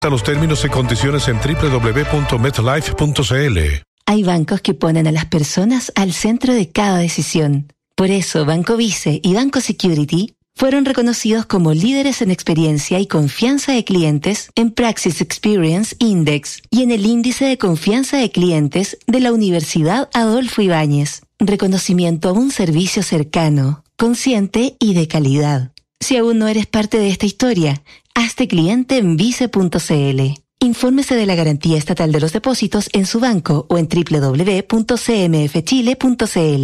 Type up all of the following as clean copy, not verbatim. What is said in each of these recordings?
Los términos y condiciones en www.metlife.cl. Hay bancos que ponen a las personas al centro de cada decisión. Por eso, Banco Vice y Banco Security fueron reconocidos como líderes en experiencia y confianza de clientes en Praxis Experience Index y en el índice de confianza de clientes de la Universidad Adolfo Ibáñez. Reconocimiento a un servicio cercano, consciente y de calidad. Si aún no eres parte de esta historia, hazte cliente en vice.cl. Infórmese de la garantía estatal de los depósitos en su banco o en www.cmfchile.cl.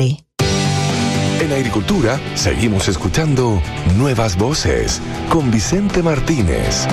En Agricultura seguimos escuchando Nuevas Voces con Vicente Martínez.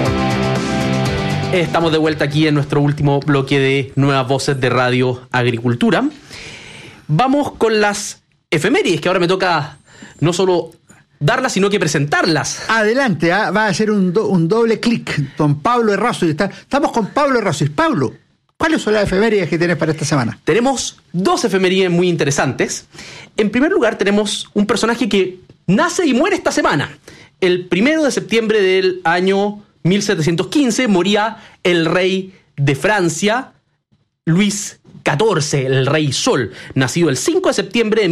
Estamos de vuelta aquí en nuestro último bloque de Nuevas Voces de Radio Agricultura. Vamos con las efemérides, que ahora me toca no solo darlas, sino que presentarlas. Adelante, va a ser un doble clic. Don Pablo Errázuriz. Estamos con Pablo Errázuriz. Pablo, ¿cuáles son las efemérides que tienes para esta semana? Tenemos dos efemérides muy interesantes. En primer lugar, tenemos un personaje que nace y muere esta semana. El 1 de septiembre del año 1715 moría el rey de Francia, Luis XIV, el rey Sol, nacido el 5 de septiembre de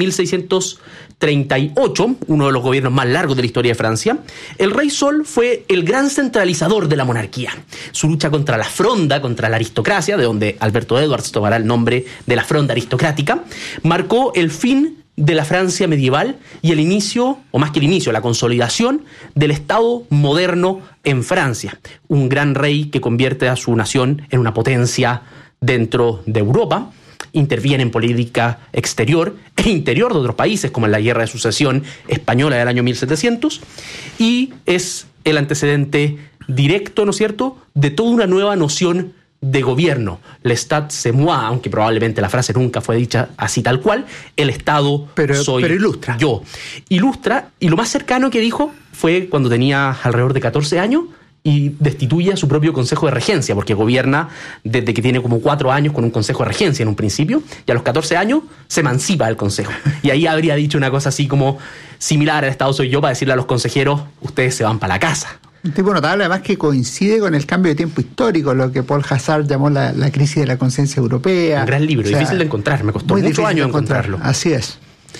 1638, uno de los gobiernos más largos de la historia de Francia. El rey Sol fue el gran centralizador de la monarquía. Su lucha contra la fronda, contra la aristocracia, de donde Alberto Edwards tomará el nombre de la fronda aristocrática, marcó el fin de la Francia medieval y el inicio, o más que el inicio, la consolidación del Estado moderno en Francia. Un gran rey que convierte a su nación en una potencia dentro de Europa, interviene en política exterior e interior de otros países, como en la Guerra de Sucesión Española del año 1700, y es el antecedente directo, ¿no es cierto?, de toda una nueva noción de gobierno. L'État c'est moi, aunque probablemente la frase nunca fue dicha así tal cual, el Estado soy pero ilustra. Yo. Ilustra, y lo más cercano que dijo fue cuando tenía alrededor de 14 años, y destituye a su propio consejo de regencia, porque gobierna desde que tiene como 4 años con un consejo de regencia en un principio, y a los 14 años se emancipa del consejo. Y ahí habría dicho una cosa así como similar al Estado soy yo, para decirle a los consejeros, ustedes se van para la casa. Un tipo notable, además, que coincide con el cambio de tiempo histórico, lo que Paul Hazzard llamó la crisis de la conciencia europea. Un gran libro, difícil de encontrar, me costó muchos años encontrarlo. Así es.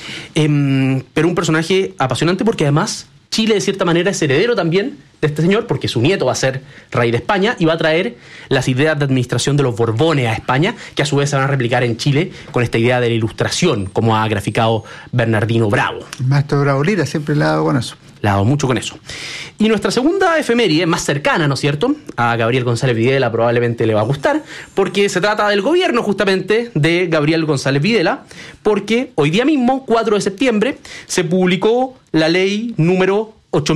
Pero un personaje apasionante, porque además Chile, de cierta manera, es heredero también de este señor, porque su nieto va a ser rey de España y va a traer las ideas de administración de los Borbones a España, que a su vez se van a replicar en Chile con esta idea de la ilustración, como ha graficado Bernardino Bravo. El maestro Bravo Lira siempre le ha dado con eso. Le ha dado mucho con eso. Y nuestra segunda efeméride, más cercana, ¿no es cierto?, a Gabriel González Videla probablemente le va a gustar, porque se trata del gobierno justamente de Gabriel González Videla, porque hoy día mismo, 4 de septiembre, se publicó la ley número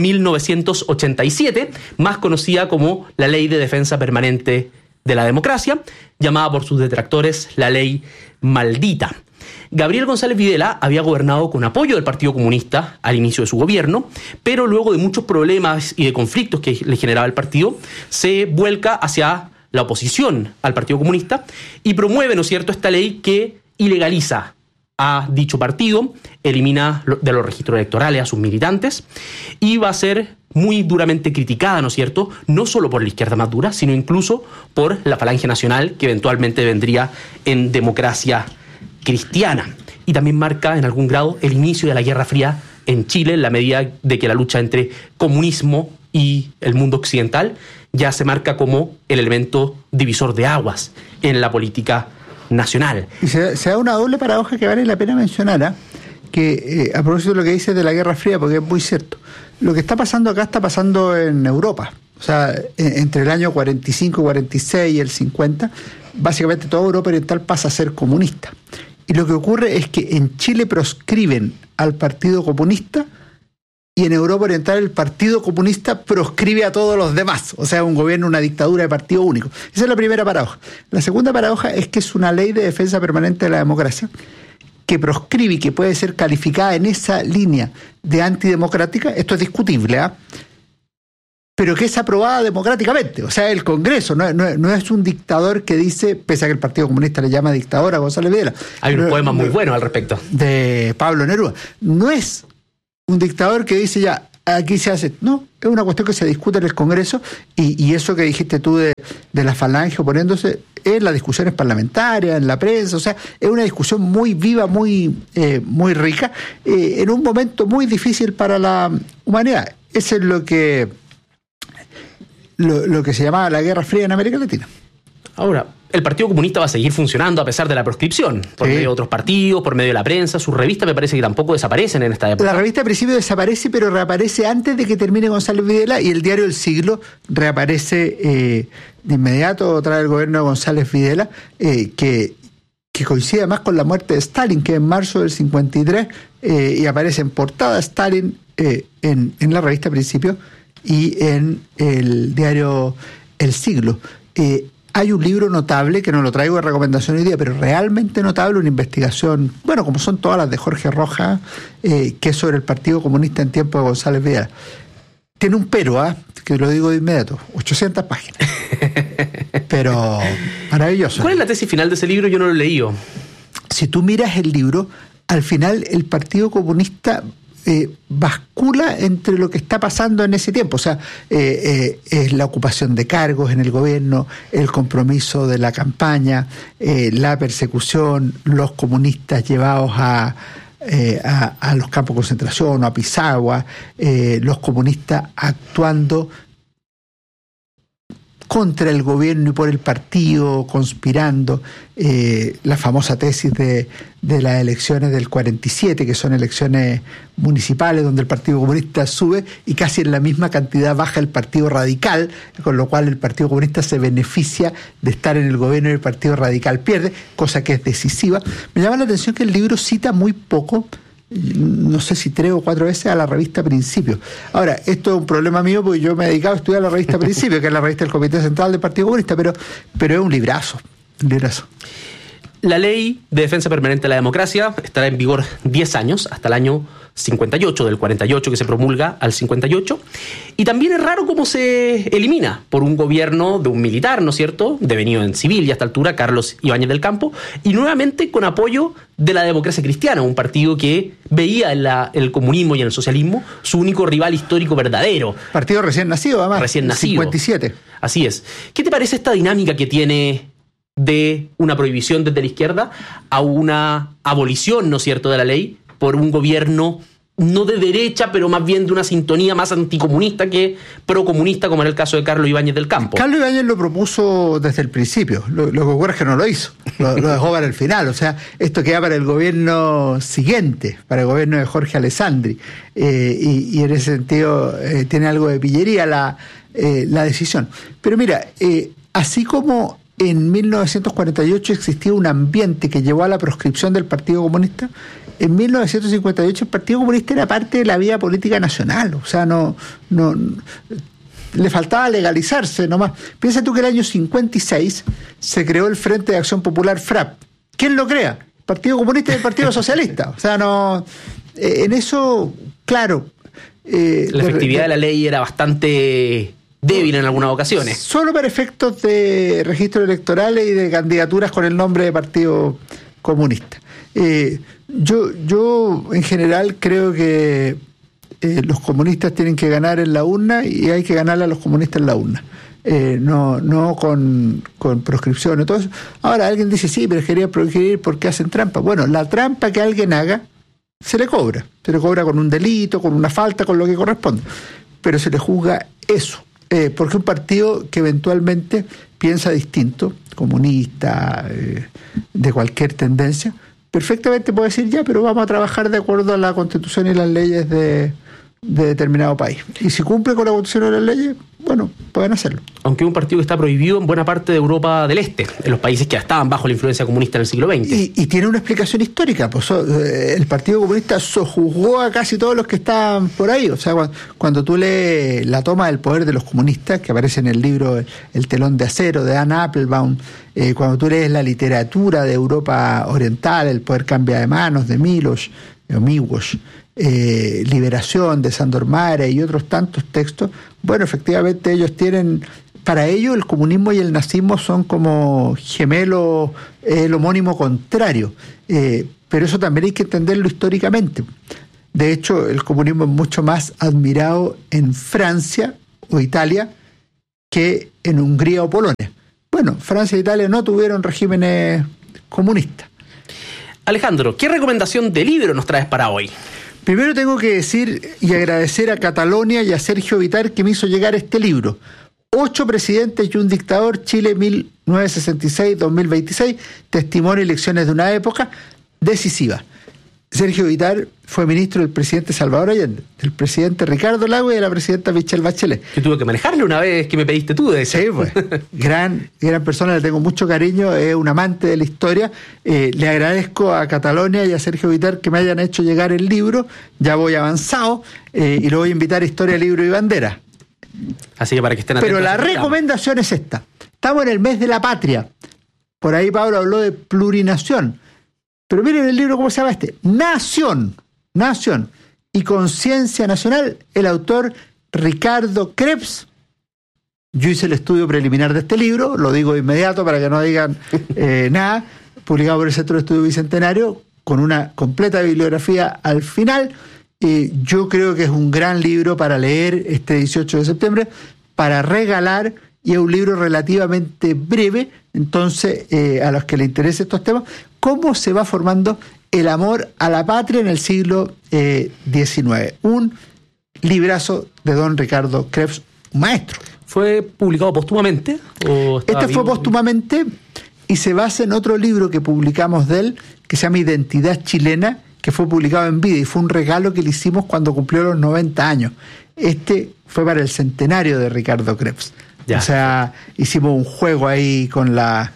8.987, más conocida como la Ley de Defensa Permanente de la Democracia, llamada por sus detractores la Ley Maldita. Gabriel González Videla había gobernado con apoyo del Partido Comunista al inicio de su gobierno, pero luego de muchos problemas y de conflictos que le generaba el partido, se vuelca hacia la oposición al Partido Comunista y promueve, ¿no es cierto?, esta ley que ilegaliza a dicho partido, elimina de los registros electorales a sus militantes y va a ser muy duramente criticada, ¿no es cierto?, no solo por la izquierda más dura, sino incluso por la Falange Nacional, que eventualmente vendría en Democracia Cristiana. Y también marca en algún grado el inicio de la Guerra Fría en Chile, en la medida de que la lucha entre comunismo y el mundo occidental ya se marca como el elemento divisor de aguas en la política nacional. Y se da una doble paradoja que vale la pena mencionar, que a propósito de lo que dices de la Guerra Fría, porque es muy cierto. Lo que está pasando acá está pasando en Europa. O sea, entre el año 45, 46 y el 50, básicamente toda Europa Oriental pasa a ser comunista. Y lo que ocurre es que en Chile proscriben al Partido Comunista y en Europa Oriental el Partido Comunista proscribe a todos los demás. O sea, un gobierno, una dictadura de partido único. Esa es la primera paradoja. La segunda paradoja es que es una ley de defensa permanente de la democracia que proscribe y que puede ser calificada en esa línea de antidemocrática. Esto es discutible, pero que es aprobada democráticamente. O sea, el Congreso no es un dictador que dice, pese a que el Partido Comunista le llama dictador a González Videla. Hay unos poemas muy buenos al respecto. De Pablo Neruda. No es un dictador que dice ya, aquí se hace. No, es una cuestión que se discute en el Congreso, y eso que dijiste tú de la Falange oponiéndose, en las discusiones parlamentarias, en la prensa, o sea, es una discusión muy viva, muy rica, en un momento muy difícil para la humanidad. Eso es lo que se llamaba la Guerra Fría en América Latina. Ahora, el Partido Comunista va a seguir funcionando a pesar de la proscripción, por medio de otros partidos, por medio de la prensa. Su revista me parece que tampoco desaparecen en esta época. La revista al principio desaparece, pero reaparece antes de que termine González Videla, y el diario El Siglo reaparece de inmediato tras el gobierno de González Videla, que coincide además con la muerte de Stalin, que es en marzo del 53, y aparece en portada Stalin en la revista al principio y en el diario El Siglo. Hay un libro notable, que no lo traigo de recomendación hoy día, pero realmente notable, una investigación, bueno, como son todas las de Jorge Rojas, que es sobre el Partido Comunista en tiempo de González Videla. Tiene un pero, que lo digo de inmediato, 800 páginas. Pero maravilloso. ¿Cuál es la tesis final de ese libro? Yo no lo he leído. Si tú miras el libro, al final el Partido Comunista bascula entre lo que está pasando en ese tiempo, o sea, es la ocupación de cargos en el gobierno, el compromiso de la campaña, la persecución, los comunistas llevados a los campos de concentración o a Pisagua, los comunistas actuando contra el gobierno y por el partido, conspirando, la famosa tesis de las elecciones del 47, que son elecciones municipales donde el Partido Comunista sube y casi en la misma cantidad baja el Partido Radical, con lo cual el Partido Comunista se beneficia de estar en el gobierno y el Partido Radical pierde, cosa que es decisiva. Me llama la atención que el libro cita muy poco, no sé si 3 o 4 veces, a la revista Principio. Ahora, esto es un problema mío porque yo me he dedicado a estudiar la revista Principio, que es la revista del Comité Central del Partido Comunista, pero es un librazo. La Ley de Defensa Permanente de la Democracia estará en vigor 10 años, hasta el año 58, del 48 que se promulga al 58, y también es raro cómo se elimina por un gobierno de un militar, ¿no es cierto?, devenido en civil y a esta altura, Carlos Ibáñez del Campo, y nuevamente con apoyo de la Democracia Cristiana, un partido que veía en el comunismo y en el socialismo su único rival histórico verdadero. Partido recién nacido, además. Recién nacido. 57. Así es. ¿Qué te parece esta dinámica que tiene de una prohibición desde la izquierda a una abolición, ¿no es cierto?, de la ley por un gobierno no de derecha, pero más bien de una sintonía más anticomunista que procomunista, como era el caso de Carlos Ibáñez del Campo? Carlos Ibáñez lo propuso desde el principio, lo que ocurre es que no lo hizo, lo dejó para el final, o sea, esto queda para el gobierno siguiente, para el gobierno de Jorge Alessandri, y en ese sentido tiene algo de pillería la decisión. Pero mira, así como en 1948 existía un ambiente que llevó a la proscripción del Partido Comunista, en 1958 el Partido Comunista era parte de la vida política nacional, o sea, no le faltaba legalizarse nomás. Piensa tú que el año 56 se creó el Frente de Acción Popular, FRAP. ¿Quién lo crea? El Partido Comunista y el Partido Socialista. O sea, no, en eso, claro. La efectividad de la ley era bastante débil en algunas ocasiones. Solo para efectos de registros electorales y de candidaturas con el nombre de Partido Comunista. Yo en general creo que los comunistas tienen que ganar en la urna y hay que ganarle a los comunistas en la urna. No con proscripción y todo eso. Ahora alguien dice, sí, pero quería proscribir porque hacen trampa. Bueno, la trampa que alguien haga se le cobra con un delito, con una falta, con lo que corresponde, pero se le juzga eso, porque un partido que eventualmente piensa distinto, comunista, de cualquier tendencia, perfectamente puede decir, ya, pero vamos a trabajar de acuerdo a la Constitución y las leyes de determinado país. Y si cumple con la Constitución y las leyes, bueno, pueden hacerlo. Aunque es un partido que está prohibido en buena parte de Europa del Este, en los países que estaban bajo la influencia comunista en el siglo XX. Y tiene una explicación histórica. Pues, el Partido Comunista sojuzgó a casi todos los que estaban por ahí. O sea, cuando tú lees La toma del poder de los comunistas, que aparece en el libro El telón de acero, de Anna Applebaum, cuando tú lees la literatura de Europa Oriental, El poder cambia de manos, de Miloš, Liberación, de Sándor Márai y otros tantos textos, bueno, efectivamente ellos tienen, para ellos el comunismo y el nazismo son como gemelos, el homónimo contrario, pero eso también hay que entenderlo históricamente. De hecho, el comunismo es mucho más admirado en Francia o Italia que en Hungría o Polonia. Bueno, Francia e Italia no tuvieron regímenes comunistas. Alejandro, ¿qué recomendación de libro nos traes para hoy? Primero tengo que decir y agradecer a Catalonia y a Sergio Vitar que me hizo llegar este libro. 8 presidentes y un dictador, Chile 1966-2026, testimonio y lecciones de una época decisiva. Sergio Vitar fue ministro del presidente Salvador Allende, del presidente Ricardo Lagos y de la presidenta Michelle Bachelet. Yo tuve que manejarle una vez que me pediste tú de eso. Sí, pues. gran persona, le tengo mucho cariño, es un amante de la historia. Le agradezco a Catalonia y a Sergio Vitar que me hayan hecho llegar el libro. Ya voy avanzado y lo voy a invitar a Historia, Libro y Bandera. Así que para que estén atentos. Pero la recomendación es esta. Estamos en el mes de la patria. Por ahí Pablo habló de plurinación. Pero miren el libro cómo se llama este. Nación y conciencia nacional. El autor Ricardo Krebs. Yo hice el estudio preliminar de este libro, lo digo de inmediato para que no digan nada. Publicado por el Centro de Estudio Bicentenario, con una completa bibliografía al final. Yo creo que es un gran libro para leer este 18 de septiembre, para regalar, y es un libro relativamente breve. Entonces, a los que les interesen estos temas, cómo se va formando el amor a la patria en el siglo XIX. Un librazo de don Ricardo Krebs, maestro. ¿Fue publicado póstumamente? Este fue póstumamente y se basa en otro libro que publicamos de él, que se llama Identidad Chilena, que fue publicado en vida y fue un regalo que le hicimos cuando cumplió los 90 años. Este fue para el centenario de Ricardo Krebs. Ya. O sea, hicimos un juego ahí con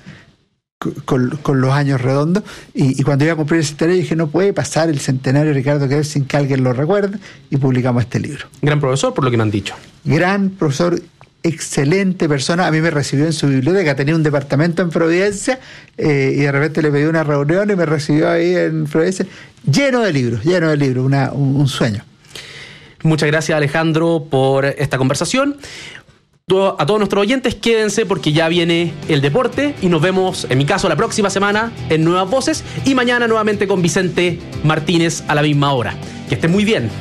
los años redondos y cuando iba a cumplir el centenario dije, no puede pasar el centenario de Ricardo Krebs sin que alguien lo recuerde, y publicamos este libro. Gran profesor, por lo que me han dicho. Gran profesor, excelente persona. A mí me recibió en su biblioteca, tenía un departamento en Providencia y de repente le pedí una reunión y me recibió ahí en Providencia, lleno de libros, un sueño. Muchas gracias, Alejandro, por esta conversación. A todos nuestros oyentes, quédense porque ya viene el deporte y nos vemos, en mi caso, la próxima semana en Nuevas Voces y mañana nuevamente con Vicente Martínez a la misma hora. Que estén muy bien.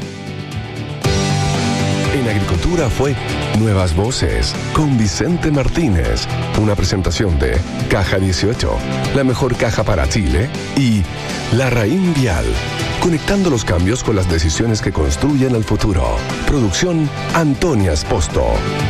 En Agricultura fue Nuevas Voces con Vicente Martínez, una presentación de Caja 18, la mejor caja para Chile, y Larraín Vial, conectando los cambios con las decisiones que construyen el futuro. Producción Antonia Esposto.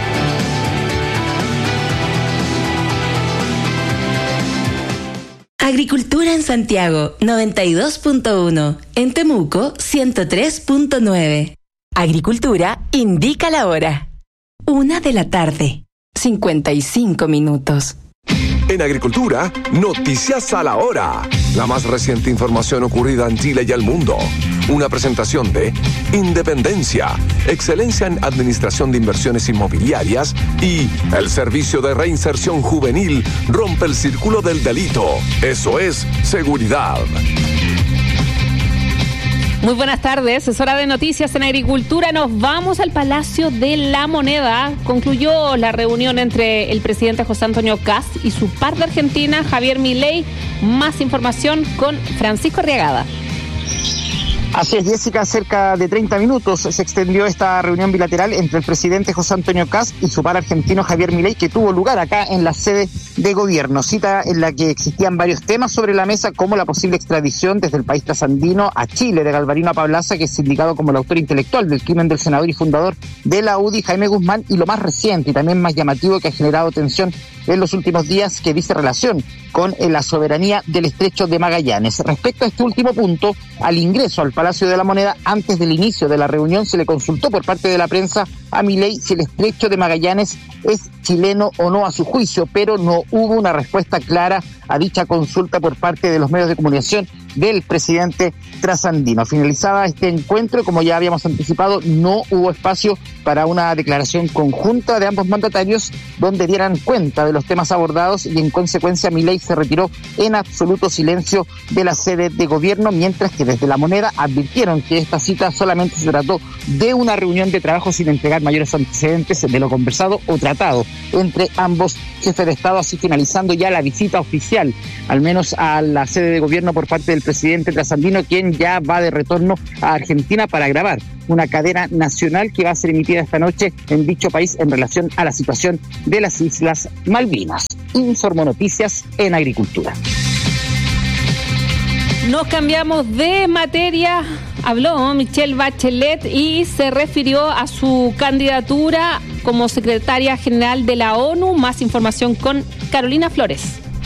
Agricultura en Santiago 92.1, en Temuco 103.9. Agricultura indica la hora. 1:00 p.m, 55 minutos. En Agricultura, noticias a la hora. La más reciente información ocurrida en Chile y el mundo. Una presentación de Independencia, excelencia en administración de inversiones inmobiliarias, y el Servicio de Reinserción Juvenil rompe el círculo del delito. Eso es seguridad. Muy buenas tardes, es hora de noticias en Agricultura. Nos vamos al Palacio de la Moneda. Concluyó la reunión entre el presidente José Antonio Kast y su par de Argentina, Javier Milei. Más información con Francisco Arriagada. Así es, Jessica, cerca de 30 minutos se extendió esta reunión bilateral entre el presidente José Antonio Kast y su par argentino Javier Milei, que tuvo lugar acá en la sede de gobierno. Cita en la que existían varios temas sobre la mesa, como la posible extradición desde el país trasandino a Chile de Galvarino Apablaza, que es indicado como el autor intelectual del crimen del senador y fundador de la UDI, Jaime Guzmán, y lo más reciente y también más llamativo que ha generado tensión en los últimos días, que dice relación con la soberanía del Estrecho de Magallanes. Respecto a este último punto, al ingreso al Palacio de la Moneda, antes del inicio de la reunión, se le consultó por parte de la prensa a Milei si el Estrecho de Magallanes es chileno o no a su juicio, pero no hubo una respuesta clara a dicha consulta por parte de los medios de comunicación del presidente trasandino. Finalizada este encuentro, como ya habíamos anticipado, no hubo espacio para una declaración conjunta de ambos mandatarios donde dieran cuenta de los temas abordados, y en consecuencia Milei se retiró en absoluto silencio de la sede de gobierno, mientras que desde la Moneda advirtieron que esta cita solamente se trató de una reunión de trabajo sin entregar mayores antecedentes de lo conversado o tratado entre ambos jefes de Estado, así finalizando ya la visita oficial, al menos a la sede de gobierno por parte del expresidente trasandino, quien ya va de retorno a Argentina para grabar una cadena nacional que va a ser emitida esta noche en dicho país en relación a la situación de las Islas Malvinas. Informo Noticias en Agricultura. Nos cambiamos de materia. Habló Michelle Bachelet y se refirió a su candidatura como secretaria general de la ONU. Más información con Carolina Flores.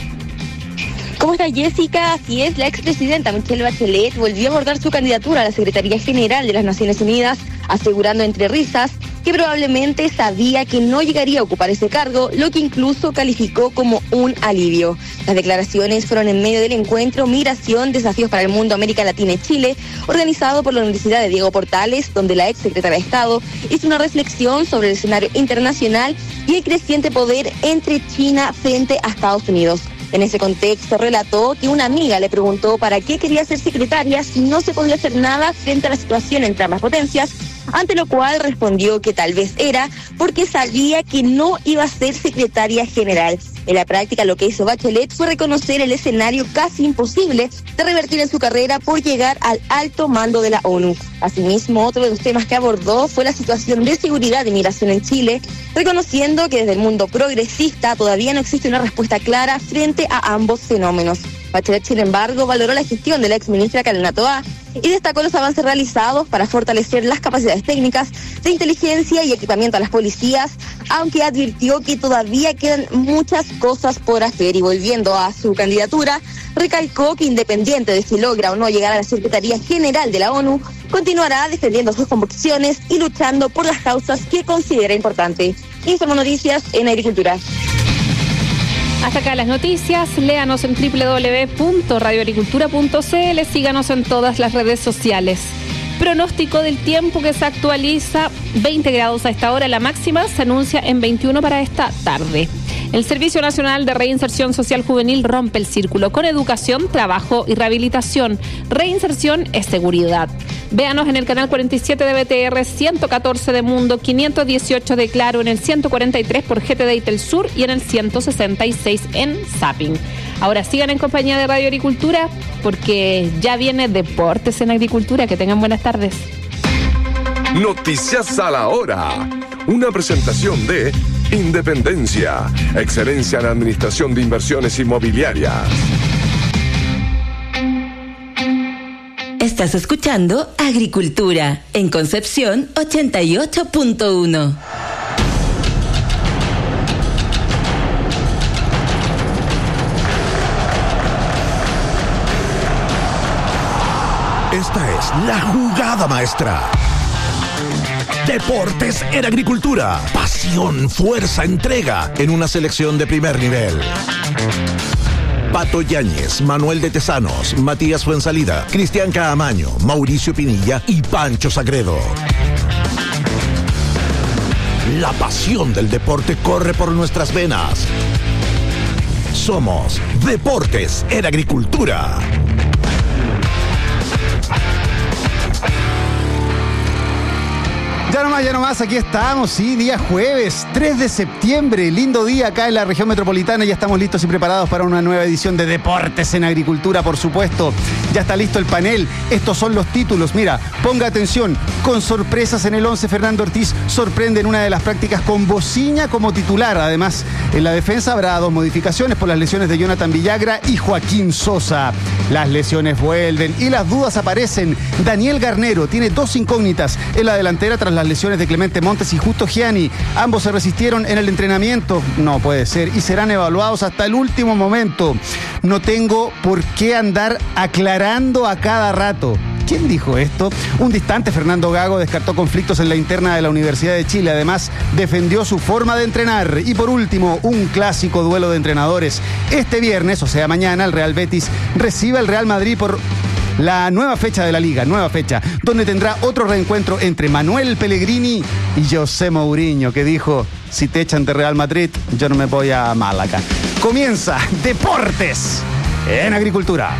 ¿Cómo está, Jessica? Así es, la expresidenta Michelle Bachelet volvió a abordar su candidatura a la Secretaría General de las Naciones Unidas, asegurando entre risas que probablemente sabía que no llegaría a ocupar ese cargo, lo que incluso calificó como un alivio. Las declaraciones fueron en medio del encuentro Migración, Desafíos para el Mundo, América Latina y Chile, organizado por la Universidad de Diego Portales, donde la exsecretaria de Estado hizo una reflexión sobre el escenario internacional y el creciente poder entre China frente a Estados Unidos. En ese contexto relató que una amiga le preguntó para qué quería ser secretaria si no se podía hacer nada frente a la situación entre ambas potencias, ante lo cual respondió que tal vez era porque sabía que no iba a ser secretaria general. En la práctica, lo que hizo Bachelet fue reconocer el escenario casi imposible de revertir en su carrera por llegar al alto mando de la ONU. Asimismo, otro de los temas que abordó fue la situación de seguridad y migración en Chile, reconociendo que desde el mundo progresista todavía no existe una respuesta clara frente a ambos fenómenos. Bachelet, sin embargo, valoró la gestión de la exministra Carolina Toá y destacó los avances realizados para fortalecer las capacidades técnicas de inteligencia y equipamiento a las policías, aunque advirtió que todavía quedan muchas cosas por hacer. Y volviendo a su candidatura, recalcó que independiente de si logra o no llegar a la Secretaría General de la ONU, continuará defendiendo sus convicciones y luchando por las causas que considera importantes. Informo Noticias en Agricultura. Hasta acá las noticias. Léanos en www.radioagricultura.cl. Síganos en todas las redes sociales. Pronóstico del tiempo que se actualiza: 20 grados a esta hora. La máxima se anuncia en 21 para esta tarde. El Servicio Nacional de Reinserción Social Juvenil rompe el círculo con educación, trabajo y rehabilitación. Reinserción es seguridad. Véanos en el canal 47 de BTR, 114 de Mundo, 518 de Claro, en el 143 por GTD y Telsur y en el 166 en Zapping. Ahora sigan en compañía de Radio Agricultura porque ya viene Deportes en Agricultura. Que tengan buenas tardes. Noticias a la hora. Una presentación de Independencia, excelencia en administración de inversiones inmobiliarias. Estás escuchando Agricultura en Concepción 88.1. Esta es la jugada maestra. Deportes en Agricultura. Pasión, fuerza, entrega en una selección de primer nivel. Pato Yáñez, Manuel de Tesanos, Matías Fuensalida, Cristian Caamaño, Mauricio Pinilla y Pancho Sagredo. La pasión del deporte corre por nuestras venas. Somos Deportes en Agricultura. Ya nomás, aquí estamos, sí, día jueves, 3 de septiembre, lindo día acá en la región metropolitana. Ya estamos listos y preparados para una nueva edición de Deportes en Agricultura, por supuesto. Ya está listo el panel, estos son los títulos. Mira, ponga atención, con sorpresas en el 11, Fernando Ortiz sorprende en una de las prácticas con Bociña como titular. Además, en la defensa habrá 2 modificaciones por las lesiones de Jonathan Villagra y Joaquín Sosa. Las lesiones vuelven y las dudas aparecen. Daniel Garnero tiene 2 incógnitas en la delantera tras las lesiones de Clemente Montes y Justo Gianni. Ambos se resistieron en el entrenamiento. No puede ser. Y serán evaluados hasta el último momento. No tengo por qué andar aclarando a cada rato. ¿Quién dijo esto? Un distante Fernando Gago descartó conflictos en la interna de la Universidad de Chile. Además, defendió su forma de entrenar. Y por último, un clásico duelo de entrenadores. Este viernes, o sea mañana, el Real Betis recibe al Real Madrid por la nueva fecha de la Liga, donde tendrá otro reencuentro entre Manuel Pellegrini y José Mourinho, que dijo: si te echan de Real Madrid, yo no me voy a Málaga. Comienza Deportes en Agricultura.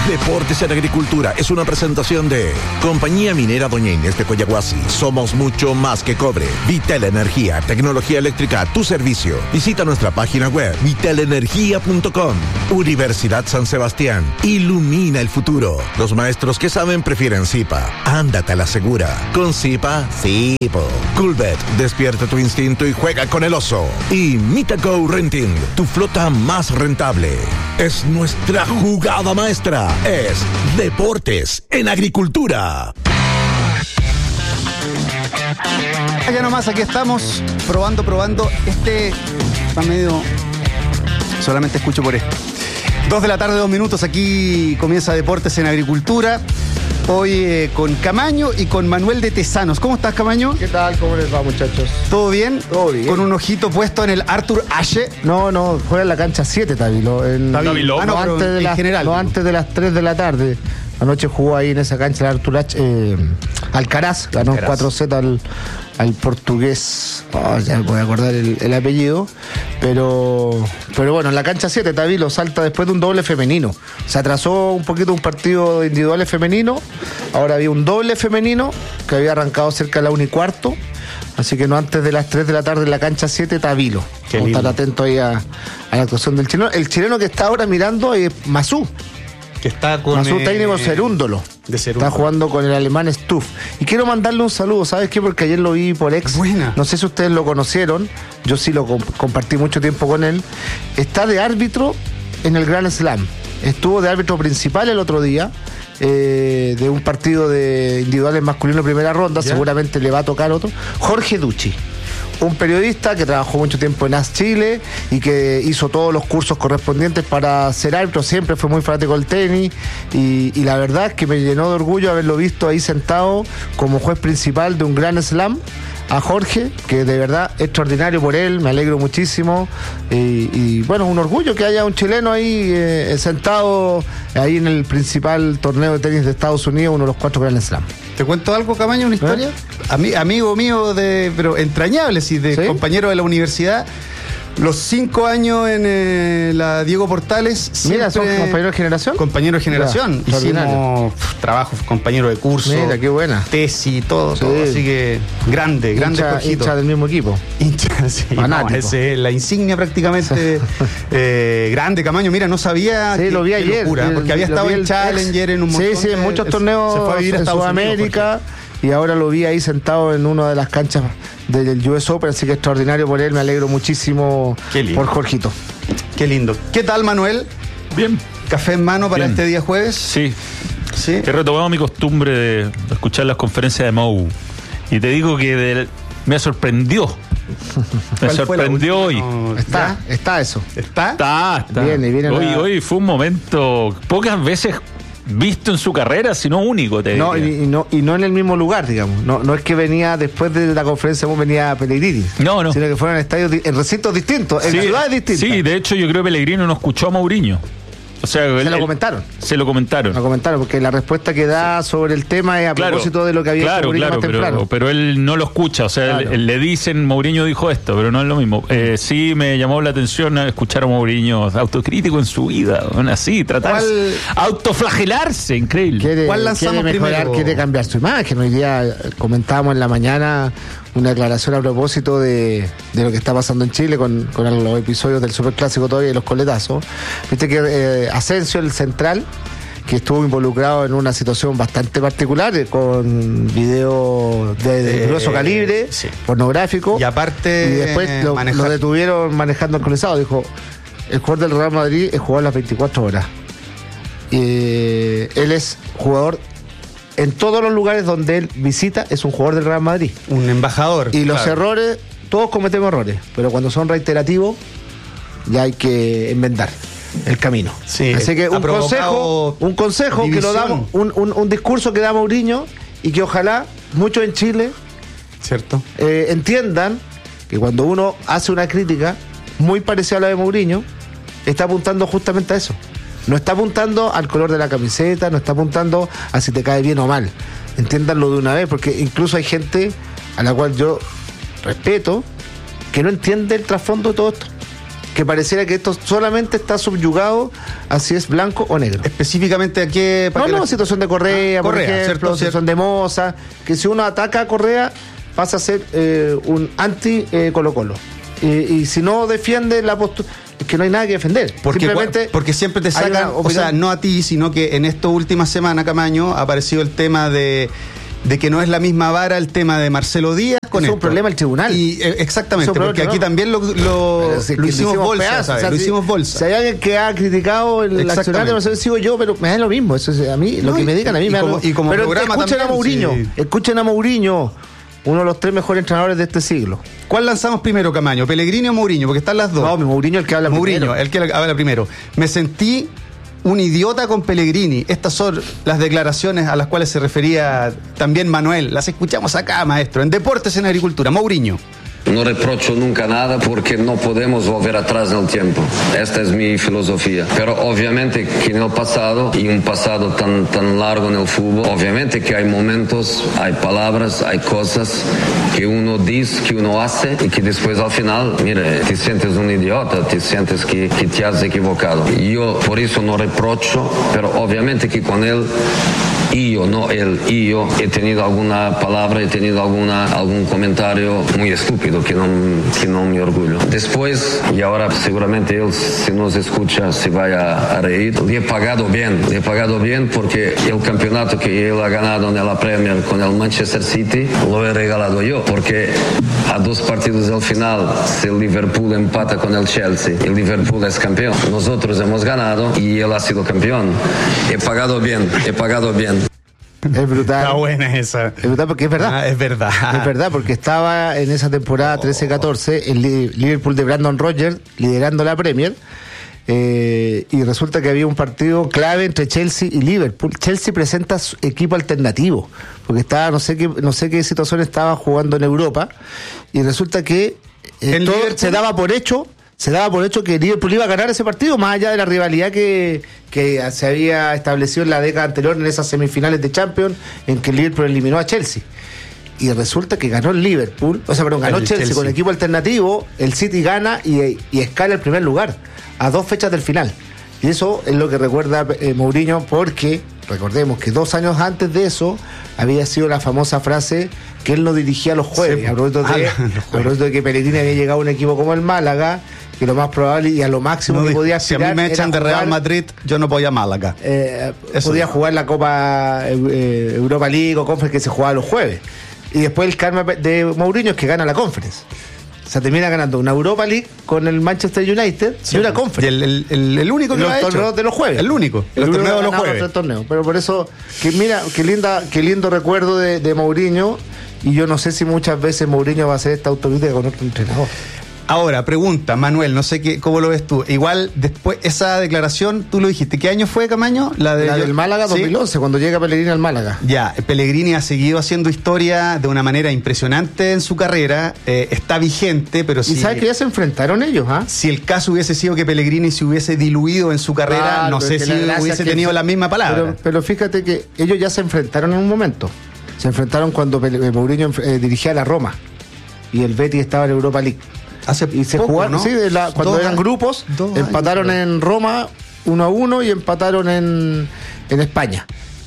Deportes en Agricultura es una presentación de Compañía Minera Doña Inés de Coyahuasi. Somos mucho más que cobre. Vitel Energía, tecnología eléctrica a tu servicio. Visita nuestra página web vitelenergia.com. Universidad San Sebastián. Ilumina el futuro. Los maestros que saben prefieren Zipa. Ándate a la segura. Con Zipa, sí. Coolbet, despierta tu instinto y juega con el oso. Y Mitaco Renting, tu flota más rentable. Es nuestra jugada maestra. Es Deportes en Agricultura. Ya nomás, aquí estamos probando. Está medio... Solamente escucho por esto. 2 de la tarde, 2 minutos. Aquí comienza Deportes en Agricultura. Hoy con Camaño y con Manuel de Tesanos. ¿Cómo estás, Camaño? ¿Qué tal? ¿Cómo les va, muchachos? ¿Todo bien? Todo bien. ¿Con un ojito puesto en el Arthur Ashe? No, juega en la cancha 7, Tavilo. Tavilo. No, antes de las 3 de la tarde. Anoche jugó ahí en esa cancha el Arthur Ashe. Alcaraz ganó 4-0 al portugués. Ya me voy a acordar el apellido. Pero bueno, en la cancha 7, Tavilo salta después de un doble femenino. Se atrasó un poquito un partido de individuales femenino. Ahora había un doble femenino que había arrancado cerca de la 1:15. Así que no antes de las 3 de la tarde en la cancha 7, Tavilo. Vamos a estar atentos ahí a la actuación del chileno. El chileno que está ahora mirando es Masú. Que está con Masú técnico Cerúndolo. Está jugando con el alemán Stuff. Y quiero mandarle un saludo, ¿sabes qué? Porque ayer lo vi por ex. Buena. No sé si ustedes lo conocieron. Yo sí lo compartí mucho tiempo con él. Está de árbitro en el Grand Slam. Estuvo de árbitro principal el otro día. De un partido de individuales masculinos primera ronda. ¿Ya? Seguramente le va a tocar otro. Jorge Ducci. Un periodista que trabajó mucho tiempo en AS Chile y que hizo todos los cursos correspondientes para ser árbitro. Siempre fue muy fanático del tenis y la verdad es que me llenó de orgullo haberlo visto ahí sentado como juez principal de un Grand Slam. A Jorge, que de verdad extraordinario por él, me alegro muchísimo y bueno, un orgullo que haya un chileno ahí sentado ahí en el principal torneo de tenis de Estados Unidos, uno de los 4 Grand Slam. ¿Te cuento algo, Camaño? ¿Una historia? Amigo mío, pero entrañable, ¿sí? Compañero de la universidad. Los 5 años en la Diego Portales. Mira, ¿son compañeros de generación? Compañeros de generación. Mira, hicimos trabajos, compañeros de curso. Mira, qué buena. Tesis, todo. Así que grande hincha del mismo equipo. Hincha, sí. Fanático. Ese es la insignia prácticamente. Grande, Camaño. Mira, no sabía. Sí, lo vi ayer. Locura, porque había estado en Challenger, en un montón. Sí, en muchos torneos. Se fue a vivir a Sudamérica. Y ahora lo vi ahí sentado en una de las canchas del US Open, así que extraordinario por él, me alegro muchísimo por Jorgito. Qué lindo. ¿Qué tal, Manuel? Bien. ¿Café en mano para este día jueves? Sí. He retomado mi costumbre de escuchar las conferencias de Mou. Y te digo que me sorprendió. Me sorprendió hoy. Está eso. ¿Está? Viene Hoy fue un momento pocas veces visto en su carrera, sino único. Y no en el mismo lugar, digamos. No es que venía después de la conferencia, venía Pellegrini. No. Sino que fueron en estadios, en recintos distintos, en ciudades distintas. Sí, de hecho yo creo que Pellegrini no escuchó a Mourinho. O sea, lo comentaron. Se lo comentaron. Lo comentaron, porque la respuesta que da sobre el tema es a propósito de lo que había hecho Mourinho más temprano. Pero él no lo escucha, o sea, le dicen, Mourinho dijo esto, pero no es lo mismo. Sí me llamó la atención escuchar a Mourinho autocrítico en su vida, así, tratar de autoflagelarse, increíble. ¿Cuál lanzamos primero? Quiere cambiar su imagen. Hoy día comentábamos en la mañana una declaración a propósito de lo que está pasando en Chile con los episodios del Superclásico todavía y los coletazos. Viste que Asensio, el central, que estuvo involucrado en una situación bastante particular con video de grueso calibre, pornográfico. Y aparte, y después lo detuvieron manejando alcoholizado. Dijo, el jugador del Real Madrid es jugador las 24 horas. Él es jugador en todos los lugares donde él visita, es un jugador del Real Madrid. Un embajador. Y los errores, todos cometemos errores, pero cuando son reiterativos, ya hay que enmendar el camino. Sí, así que un consejo división. Que lo damos, un discurso que da Mourinho y que ojalá muchos en Chile entiendan que cuando uno hace una crítica muy parecida a la de Mourinho, está apuntando justamente a eso. No está apuntando al color de la camiseta, no está apuntando a si te cae bien o mal. Entiéndanlo de una vez, porque incluso hay gente a la cual yo respeto que no entiende el trasfondo de todo esto. que pareciera que esto solamente está subyugado a si es blanco o negro. Específicamente a qué... Situación de Correa, por ejemplo, ¿cierto? situación de Moza, que si uno ataca a Correa pasa a ser un anti Colo-Colo. Y si no defiende la postura, es que no hay nada que defender. Porque siempre te sacan, o sea, no a ti, sino que en esta última semana, Camaño, ha aparecido el tema de que no es la misma vara el tema de Marcelo Díaz con esto. Es un problema el tribunal. Y exactamente, porque aquí también lo hicimos bolsa, lo hicimos bolsa. Si hay alguien que ha criticado el accionar de Marcelo, sigo yo, pero me da lo mismo. Eso es, a mí, lo que me digan a mí me da lo mismo. Pero escuchen a Mourinho, uno de los 3 mejores entrenadores de este siglo. ¿Cuál lanzamos primero, Camaño? ¿Pellegrini o Mourinho? Porque están las dos. No, Mourinho el que habla primero. Mourinho, el que habla primero. Me sentí un idiota con Pellegrini. Estas son las declaraciones a las cuales se refería también Manuel. Las escuchamos acá, maestro. En Deportes en Agricultura. Mourinho. No reprocho nunca nada porque no podemos volver atrás en el tiempo. Esta es mi filosofía. Pero obviamente que en el pasado, y un pasado tan largo en el fútbol, obviamente que hay momentos, hay palabras, hay cosas que uno dice, que uno hace y que después al final, mire, te sientes un idiota, te sientes que te has equivocado. Y yo por eso no reprocho, pero obviamente que con él, yo he tenido alguna palabra, he tenido algún comentario muy estúpido que no me orgullo. Después, y ahora seguramente él, si nos escucha, se vaya a reír, le he pagado bien porque el campeonato que él ha ganado en la Premier con el Manchester City lo he regalado yo, porque a 2 partidos del final, si el Liverpool empata con el Chelsea, el Liverpool es campeón. Nosotros hemos ganado y él ha sido campeón. He pagado bien. Es brutal. Está buena esa. Es brutal porque es verdad. Es verdad. Es verdad, porque estaba en esa temporada 13-14 el Liverpool de Brandon Rodgers liderando la Premier. Y resulta que había un partido clave entre Chelsea y Liverpool. Chelsea presenta su equipo alternativo, porque estaba, no sé qué situación estaba jugando en Europa, y resulta que se daba por hecho que Liverpool iba a ganar ese partido, más allá de la rivalidad que se había establecido en la década anterior en esas semifinales de Champions, en que Liverpool eliminó a Chelsea. Y resulta que ganó el Liverpool, ganó Chelsea con equipo alternativo, el City gana y escala el primer lugar, a 2 fechas del final. Y eso es lo que recuerda Mourinho, porque recordemos que 2 años antes de eso había sido la famosa frase que él no dirigía los jueves. Sí, a propósito de que Pellegrini había llegado a un equipo como el Málaga, que lo más probable y a lo máximo que podía aspirar, si a mí me echan de Real Madrid, yo no voy a Málaga. Podía jugar la Copa Europa League o Conference, que se jugaba los jueves. Y después el karma de Mourinho es que gana la Conference. O sea, termina ganando una Europa League con el Manchester United y una Conference. Y el único que lo ha hecho. Los torneos de los jueves. El único. Los torneos de los jueves. Pero por eso, qué lindo recuerdo de Mourinho. Y yo no sé si muchas veces Mourinho va a hacer esta autocrítica con otro entrenador. Ahora, pregunta, Manuel, no sé cómo lo ves tú. Igual, después, esa declaración, tú lo dijiste. ¿Qué año fue, Camaño? La del Málaga, 2011, ¿sí? Cuando llega Pellegrini al Málaga. Ya, Pellegrini ha seguido haciendo historia de una manera impresionante en su carrera. Está vigente, pero sí. ¿Y sabes que ya se enfrentaron ellos? Si el caso hubiese sido que Pellegrini se hubiese diluido en su carrera, no sé si hubiese tenido la misma palabra. Pero fíjate que ellos ya se enfrentaron en un momento. Se enfrentaron cuando Mourinho dirigía a la Roma y el Betis estaba en Europa League. Y se jugaron, ¿no? Sí, cuando eran grupos, empataron en Roma 1-1 y empataron en España.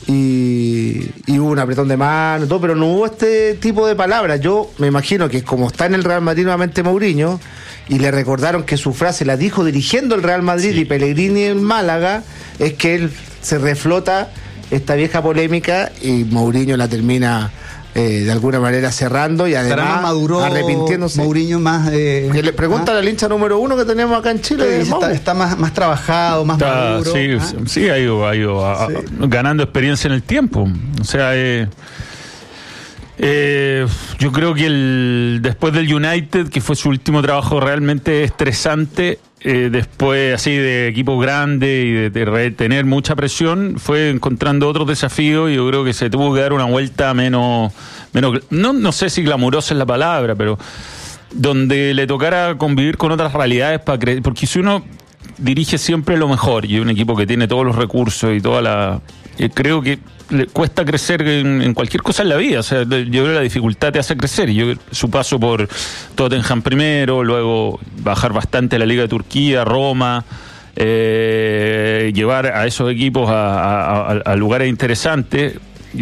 Y hubo un apretón de mano, todo, pero no hubo este tipo de palabras. Yo me imagino que como está en el Real Madrid nuevamente Mourinho, y le recordaron que su frase la dijo dirigiendo el Real Madrid, sí, y Pellegrini en Málaga, es que él se reflota esta vieja polémica y Mourinho la termina de alguna manera cerrando y además arrepintiéndose. Mourinho más que le pregunta al hincha número 1 que tenemos acá en Chile, está más trabajado, más maduro. Sí, ha ido ganando experiencia en el tiempo. O sea, yo creo que después del United, que fue su último trabajo realmente estresante, después así de equipo grande y de tener mucha presión, fue encontrando otros desafíos y yo creo que se tuvo que dar una vuelta menos no sé si glamurosa es la palabra, pero donde le tocara convivir con otras realidades porque si uno dirige siempre lo mejor y un equipo que tiene todos los recursos y toda creo que le cuesta crecer en cualquier cosa en la vida. O sea, yo creo que la dificultad te hace crecer. Y su paso por Tottenham primero, luego bajar bastante a la Liga de Turquía, Roma, llevar a esos equipos a lugares interesantes.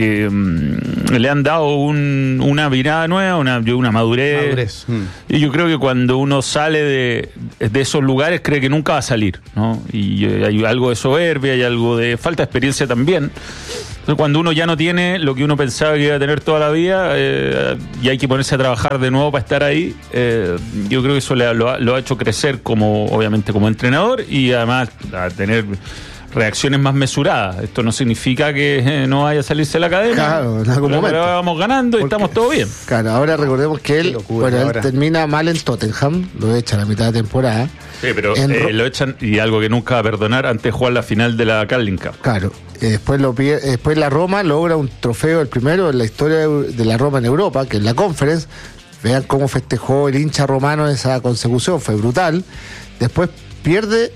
Le han dado una mirada nueva, una madurez. Y yo creo que cuando uno sale de esos lugares cree que nunca va a salir, ¿no? Y hay algo de soberbia, hay algo de falta de experiencia también. Entonces, cuando uno ya no tiene lo que uno pensaba que iba a tener toda la vida, y hay que ponerse a trabajar de nuevo para estar ahí, yo creo que eso lo ha hecho crecer obviamente como entrenador, y además a tener reacciones más mesuradas. Esto no significa que no vaya a salirse de la academia. Claro, en algún momento. Pero vamos ganando y estamos todo bien. Claro, ahora recordemos que él termina mal en Tottenham, lo echa a la mitad de temporada. Sí, pero lo echan, y algo que nunca va a perdonar, antes de jugar la final de la Carling Cup. Claro, después la Roma logra un trofeo, el primero en la historia de la Roma en Europa, que es la Conference. Vean cómo festejó el hincha romano esa consecución, fue brutal. Después pierde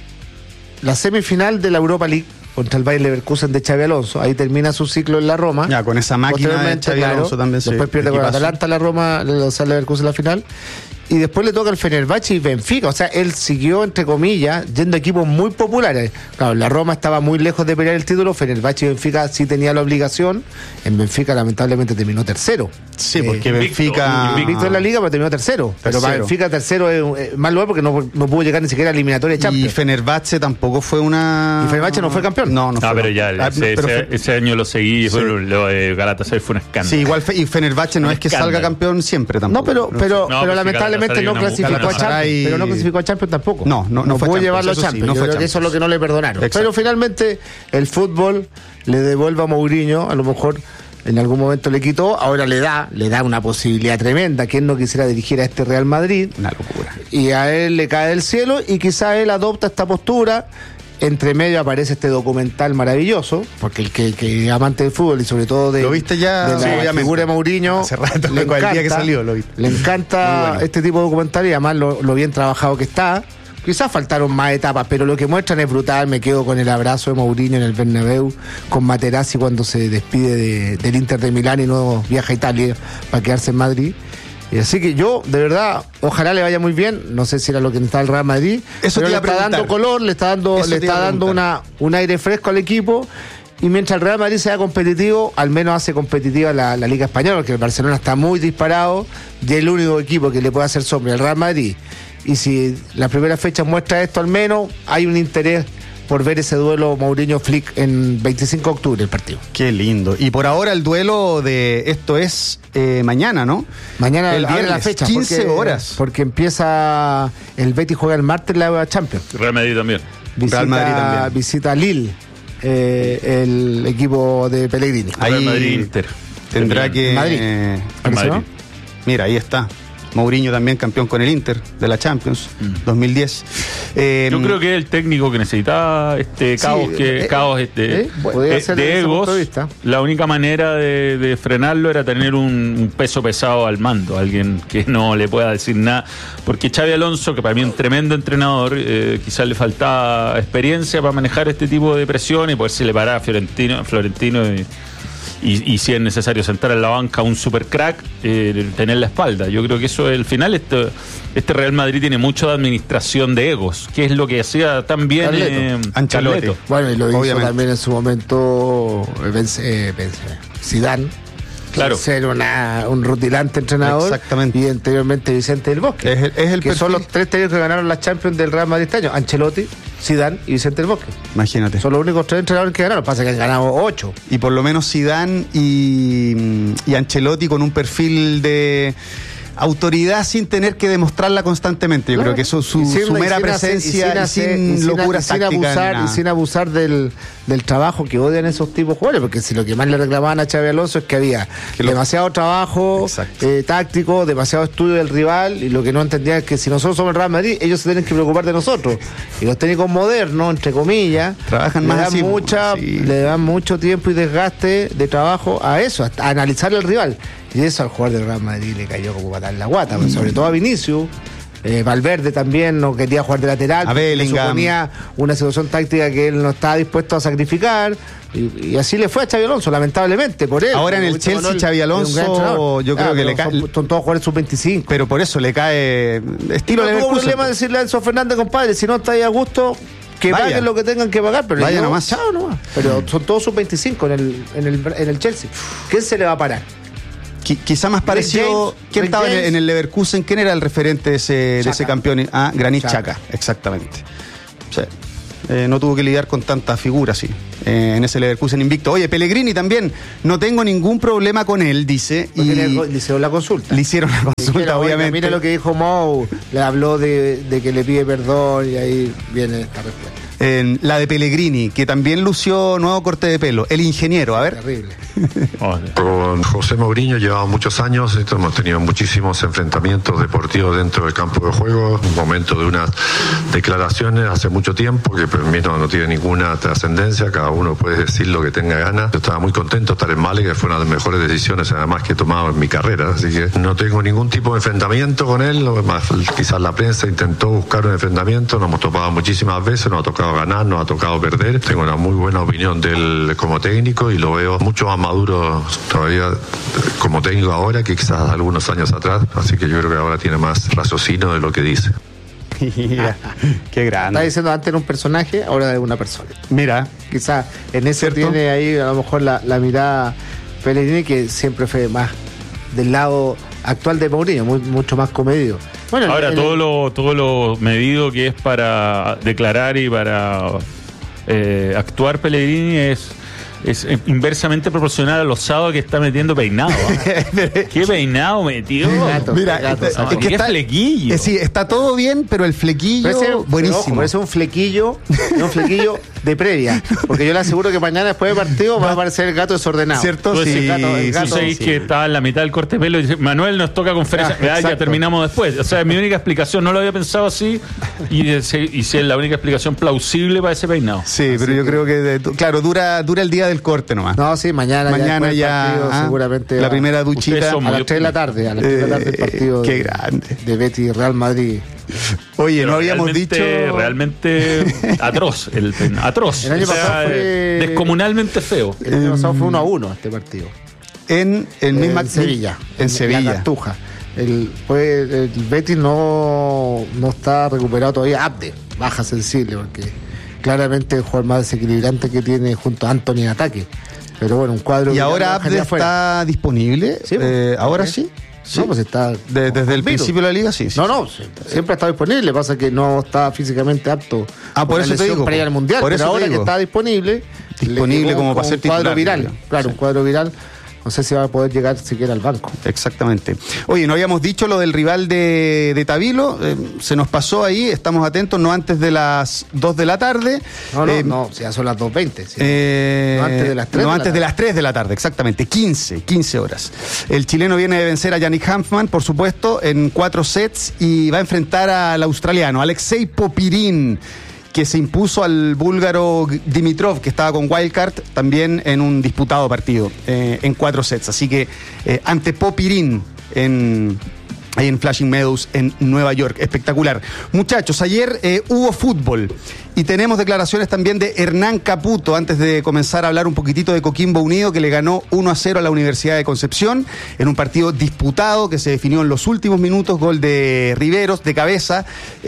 la semifinal de la Europa League contra el Bayer Leverkusen de Xabi Alonso. Ahí termina su ciclo en la Roma. Ya, con esa máquina de Xabi Alonso también. Después pierde con Atalanta la Roma, el Leverkusen en la final. Y después le toca el Fenerbahce y Benfica. O sea, él siguió, entre comillas, yendo a equipos muy populares. Claro, la Roma estaba muy lejos de pelear el título. Fenerbahce y Benfica sí tenía la obligación. En Benfica, lamentablemente, terminó tercero. Sí, porque Benfica... Invicto en la Liga, pero terminó tercero. Pero para Benfica tercero es más lugar porque no pudo llegar ni siquiera a eliminatoria de Champions. Y Fenerbahce tampoco fue una... Y Fenerbahce no fue campeón. No fue. Pero ya, ese año lo seguí. Sí. Lo de Galatasaray fue un escándalo. Sí, igual y Fenerbahce no es que salga campeón siempre tampoco. No, pero lamentablemente no clasificó a Champions, pero no clasificó a Champions tampoco. No pudo llevarlo a Champions. Yo creo que eso es lo que no le perdonaron. Exacto. Pero finalmente el fútbol le devuelve a Mourinho, a lo mejor en algún momento le quitó, ahora le da una posibilidad tremenda. ¿Quién no quisiera dirigir a este Real Madrid? Una locura. Y a él le cae del cielo, y quizá él adopta esta postura. Entre medio aparece este documental maravilloso, porque el que amante del fútbol y sobre todo de, ¿lo viste ya? De la figura de Mourinho, hace rato, el día que salió, lo viste. Le encanta bueno este tipo de documental, y además lo bien trabajado que está. Quizás faltaron más etapas, pero lo que muestran es brutal. Me quedo con el abrazo de Mourinho en el Bernabéu, con Materazzi cuando se despide del Inter de Milán y no viaja a Italia para quedarse en Madrid. Y así que yo, de verdad, ojalá le vaya muy bien. No sé si era lo que necesitaba el Real Madrid. Eso pero le está dando color, le está dando un aire fresco al equipo. Y mientras el Real Madrid sea competitivo, al menos hace competitiva la Liga Española, porque el Barcelona está muy disparado, y el único equipo que le puede hacer sombra al Real Madrid. Y si la primera fecha muestra esto, al menos hay un interés por ver ese duelo Mourinho-Flick en 25 de octubre el partido. Qué lindo. Y por ahora el duelo de esto es mañana, ¿no? Mañana el viernes, la fecha. 15 horas. Porque empieza el Betis, juega el martes la Champions. Real Madrid también. Visita Lille, el equipo de Pellegrini. Real Madrid-Inter. Tendrá que... Madrid. Mira, ahí está. Mourinho también campeón con el Inter de la Champions 2010. Yo creo que es el técnico que necesitaba caos de egos. La única manera de frenarlo era tener un peso pesado al mando, alguien que no le pueda decir nada, porque Xabi Alonso, que para mí es un tremendo entrenador, quizás le faltaba experiencia para manejar este tipo de presión y poderse le parar a Florentino y si es necesario sentar en la banca a un super crack, tener la espalda. Yo creo que eso es el final. Este Real Madrid tiene mucho de administración de egos, que es lo que hacía tan bien Ancelotti. Bueno, y lo hizo también en su momento Zidane. Claro. Ser un rutilante entrenador. Exactamente. Y anteriormente Vicente del Bosque. Que son los tres técnicos que ganaron la Champions del Real Madrid este año: Ancelotti, Zidane y Vicente del Bosque. Imagínate. Son los únicos tres entrenadores que ganaron. Pasa que han ganado 8. Y por lo menos Zidane y Ancelotti con un perfil de autoridad sin tener que demostrarla constantemente. Yo creo que eso, su mera presencia sin locuras tácticas. Y sin abusar del trabajo que odian esos tipos de jugadores, porque si lo que más le reclamaban a Xabi Alonso es que había demasiado trabajo táctico, demasiado estudio del rival, y lo que no entendían es que si nosotros somos el Real Madrid, ellos se tienen que preocupar de nosotros. Y los técnicos modernos, entre comillas, trabajan más así, le dan mucho tiempo y desgaste de trabajo a eso, a analizar el rival. Y eso al jugador del Real Madrid le cayó como patar en la guata, sobre todo a Vinicius. Valverde también no quería jugar de lateral, a Bellingham. Suponía una situación táctica que él no estaba dispuesto a sacrificar, y así le fue a Xabi Alonso, lamentablemente, por él. Ahora en el Chelsea, Xabi Alonso, yo creo que le cae. Son todos jugadores sub-25. Pero por eso le cae estilo no Leverkusen. tengo problema de decirle a Enzo Fernández, compadre, si no está ahí a gusto, que paguen lo que tengan que pagar, pero vaya nomás. Chao nomás. Pero son todos sub-25 en el Chelsea. ¿Quién se le va a parar? Quizá más parecido. ¿Quién estaba en el Leverkusen? ¿Quién era el referente de ese campeón? Granit Xhaka, exactamente. Sí. No tuvo que lidiar con tanta figura, sí. En ese Leverkusen invicto. Oye, Pellegrini también, no tengo ningún problema con él, dice. Y le hicieron la consulta. Le hicieron la consulta, obviamente. Mira lo que dijo Mou, le habló de que le pide perdón, y ahí viene esta respuesta. La de Pellegrini, que también lució nuevo corte de pelo. El ingeniero, a ver. Terrible. Con José Mourinho llevamos muchos años, hemos tenido muchísimos enfrentamientos deportivos dentro del campo de juego, un momento de unas declaraciones hace mucho tiempo que para mí no tiene ninguna trascendencia, cada uno puede decir lo que tenga ganas. Yo estaba muy contento de estar en Málaga, que fue una de las mejores decisiones además que he tomado en mi carrera, así que no tengo ningún tipo de enfrentamiento con él, quizás la prensa intentó buscar un enfrentamiento, nos hemos topado muchísimas veces, nos ha tocado ganar, nos ha tocado perder. Tengo una muy buena opinión de él como técnico y lo veo mucho más maduro todavía como técnico ahora que quizás algunos años atrás, así que yo creo que ahora tiene más raciocinio de lo que dice. Mira, qué grande. Está diciendo antes era un personaje, ahora es una persona. Mira, quizás en eso tiene ahí a lo mejor la mirada Pellegrini, que siempre fue más del lado actual de Mourinho, mucho más comedido. Bueno, ahora todo lo medido que es para declarar y para actuar Pellegrini es inversamente proporcional al osado que está metiendo peinado. ¿Qué peinado metió? Mira, qué flequillo. Sí, está todo bien, pero el flequillo buenísimo. Parece un flequillo de previa, porque yo le aseguro que mañana después del partido va a aparecer el gato desordenado. ¿Cierto? Sí. El gato, que estaba en la mitad del corte de pelo y dice, Manuel, nos toca conferencia. Ya terminamos después. O sea, mi única explicación, no lo había pensado así, y si es la única explicación plausible para ese peinado. Sí, pero yo creo que, claro, dura el día del corte nomás. No, sí, mañana ya partido, seguramente la primera duchita a las 3 de la tarde, el partido qué grande de Betis Real Madrid. Oye, pero no habíamos dicho realmente atroz atroz. El año pasado fue descomunalmente feo. El año pasado fue 1-1 este partido. En Sevilla. En Sevilla. La Cartuja. El Betis no está recuperado todavía. Abde, baja sensible, porque claramente el jugador más desequilibrante que tiene junto a Anthony en ataque. Pero bueno, un cuadro. ¿Y ahora Abde está disponible? ¿Sí? ¿Ahora sí? Sí, no, pues está desde el principio de la liga, sí. Siempre ha estado disponible. Pasa que no está físicamente apto. Por eso te digo. Para ir al mundial. Por pero eso ahora que está disponible como para ser titular. Un cuadro viral. Claro, un cuadro viral. No sé si va a poder llegar siquiera al banco. Exactamente. Oye, no habíamos dicho lo del rival de Tavilo. Se nos pasó ahí. Estamos atentos, no antes de las 2 de la tarde. No, ya son las 2:20. No antes de las 3 No antes de las 3 de la tarde, exactamente. 15 horas. El chileno viene de vencer a Yannick Hanfmann, por supuesto, en 4 sets y va a enfrentar al australiano, Alexei Popirín, que se impuso al búlgaro Dimitrov, que estaba con Wildcard, también en un disputado partido, en 4 sets. Así que ante Popirín ahí en Flushing Meadows, en Nueva York. Espectacular. Muchachos, ayer hubo fútbol y tenemos declaraciones también de Hernán Caputo, antes de comenzar a hablar un poquitito de Coquimbo Unido, que le ganó 1-0 a la Universidad de Concepción, en un partido disputado que se definió en los últimos minutos, gol de Riveros, de cabeza,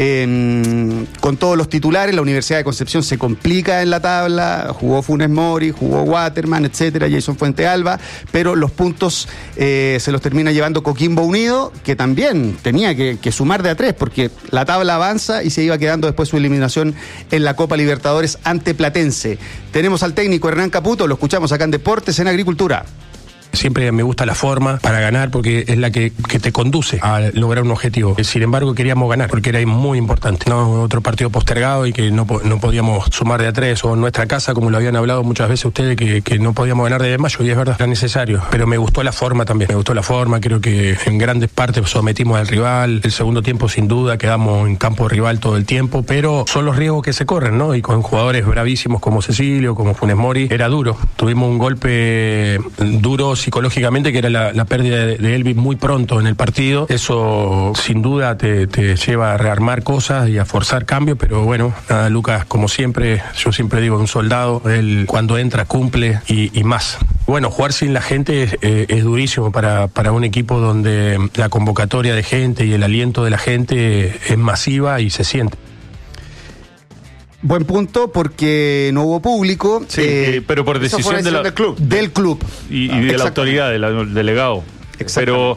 con todos los titulares. La Universidad de Concepción se complica en la tabla, jugó Funes Mori, jugó Waterman, etcétera, Jason Fuente Alba, pero los puntos se los termina llevando Coquimbo Unido, que también tenía que sumar de a 3, porque la tabla avanza y se iba quedando después su eliminación en la Copa Libertadores ante Platense. Tenemos al técnico Hernán Caputo, lo escuchamos acá en Deportes, en Agricultura. Siempre me gusta la forma para ganar porque es la que te conduce a lograr un objetivo. Sin embargo, queríamos ganar porque era muy importante. No otro partido postergado y que no podíamos sumar de a 3, o en nuestra casa, como lo habían hablado muchas veces ustedes, que no podíamos ganar de mayo, y es verdad, era necesario. Pero me gustó la forma también. Me gustó la forma, creo que en grandes partes sometimos al rival. El segundo tiempo, sin duda, quedamos en campo rival todo el tiempo, pero son los riesgos que se corren, ¿no? Y con jugadores bravísimos como Cecilio, como Funes Mori, era duro. Tuvimos un golpe duro psicológicamente, que era la pérdida de Elvis muy pronto en el partido. Eso sin duda te lleva a rearmar cosas y a forzar cambios, pero bueno, nada, Lucas, como siempre, yo siempre digo, un soldado, él cuando entra cumple y más. Bueno, jugar sin la gente es durísimo para un equipo donde la convocatoria de gente y el aliento de la gente es masiva y se siente. Buen punto, porque no hubo público. Sí, pero por decisión del club. Y de la autoridad, del delegado. Pero,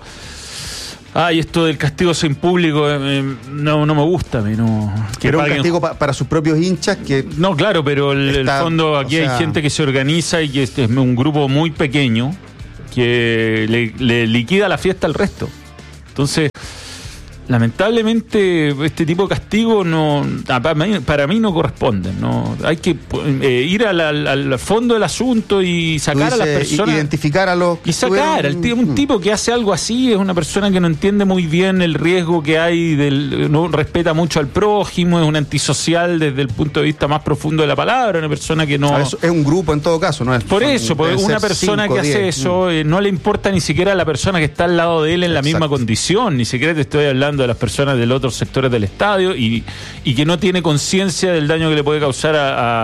esto del castigo sin público no me gusta a mí. No, pero un castigo para sus propios hinchas que... No, claro, pero el fondo aquí hay gente que se organiza y que es un grupo muy pequeño que le liquida la fiesta al resto. Entonces... Lamentablemente este tipo de castigo para mí no corresponde. No hay que ir al fondo del asunto y sacar a las personas, identificar a los y sacar un tipo que hace algo así es una persona que no entiende muy bien el riesgo que hay, no respeta mucho al prójimo, es un antisocial desde el punto de vista más profundo de la palabra, una persona que no es un grupo en todo caso, no es por eso, porque una persona 5, que 10. Hace eso no le importa ni siquiera a la persona que está al lado de él en la misma condición, ni siquiera te estoy hablando de las personas de los otros sectores del estadio y que no tiene conciencia del daño que le puede causar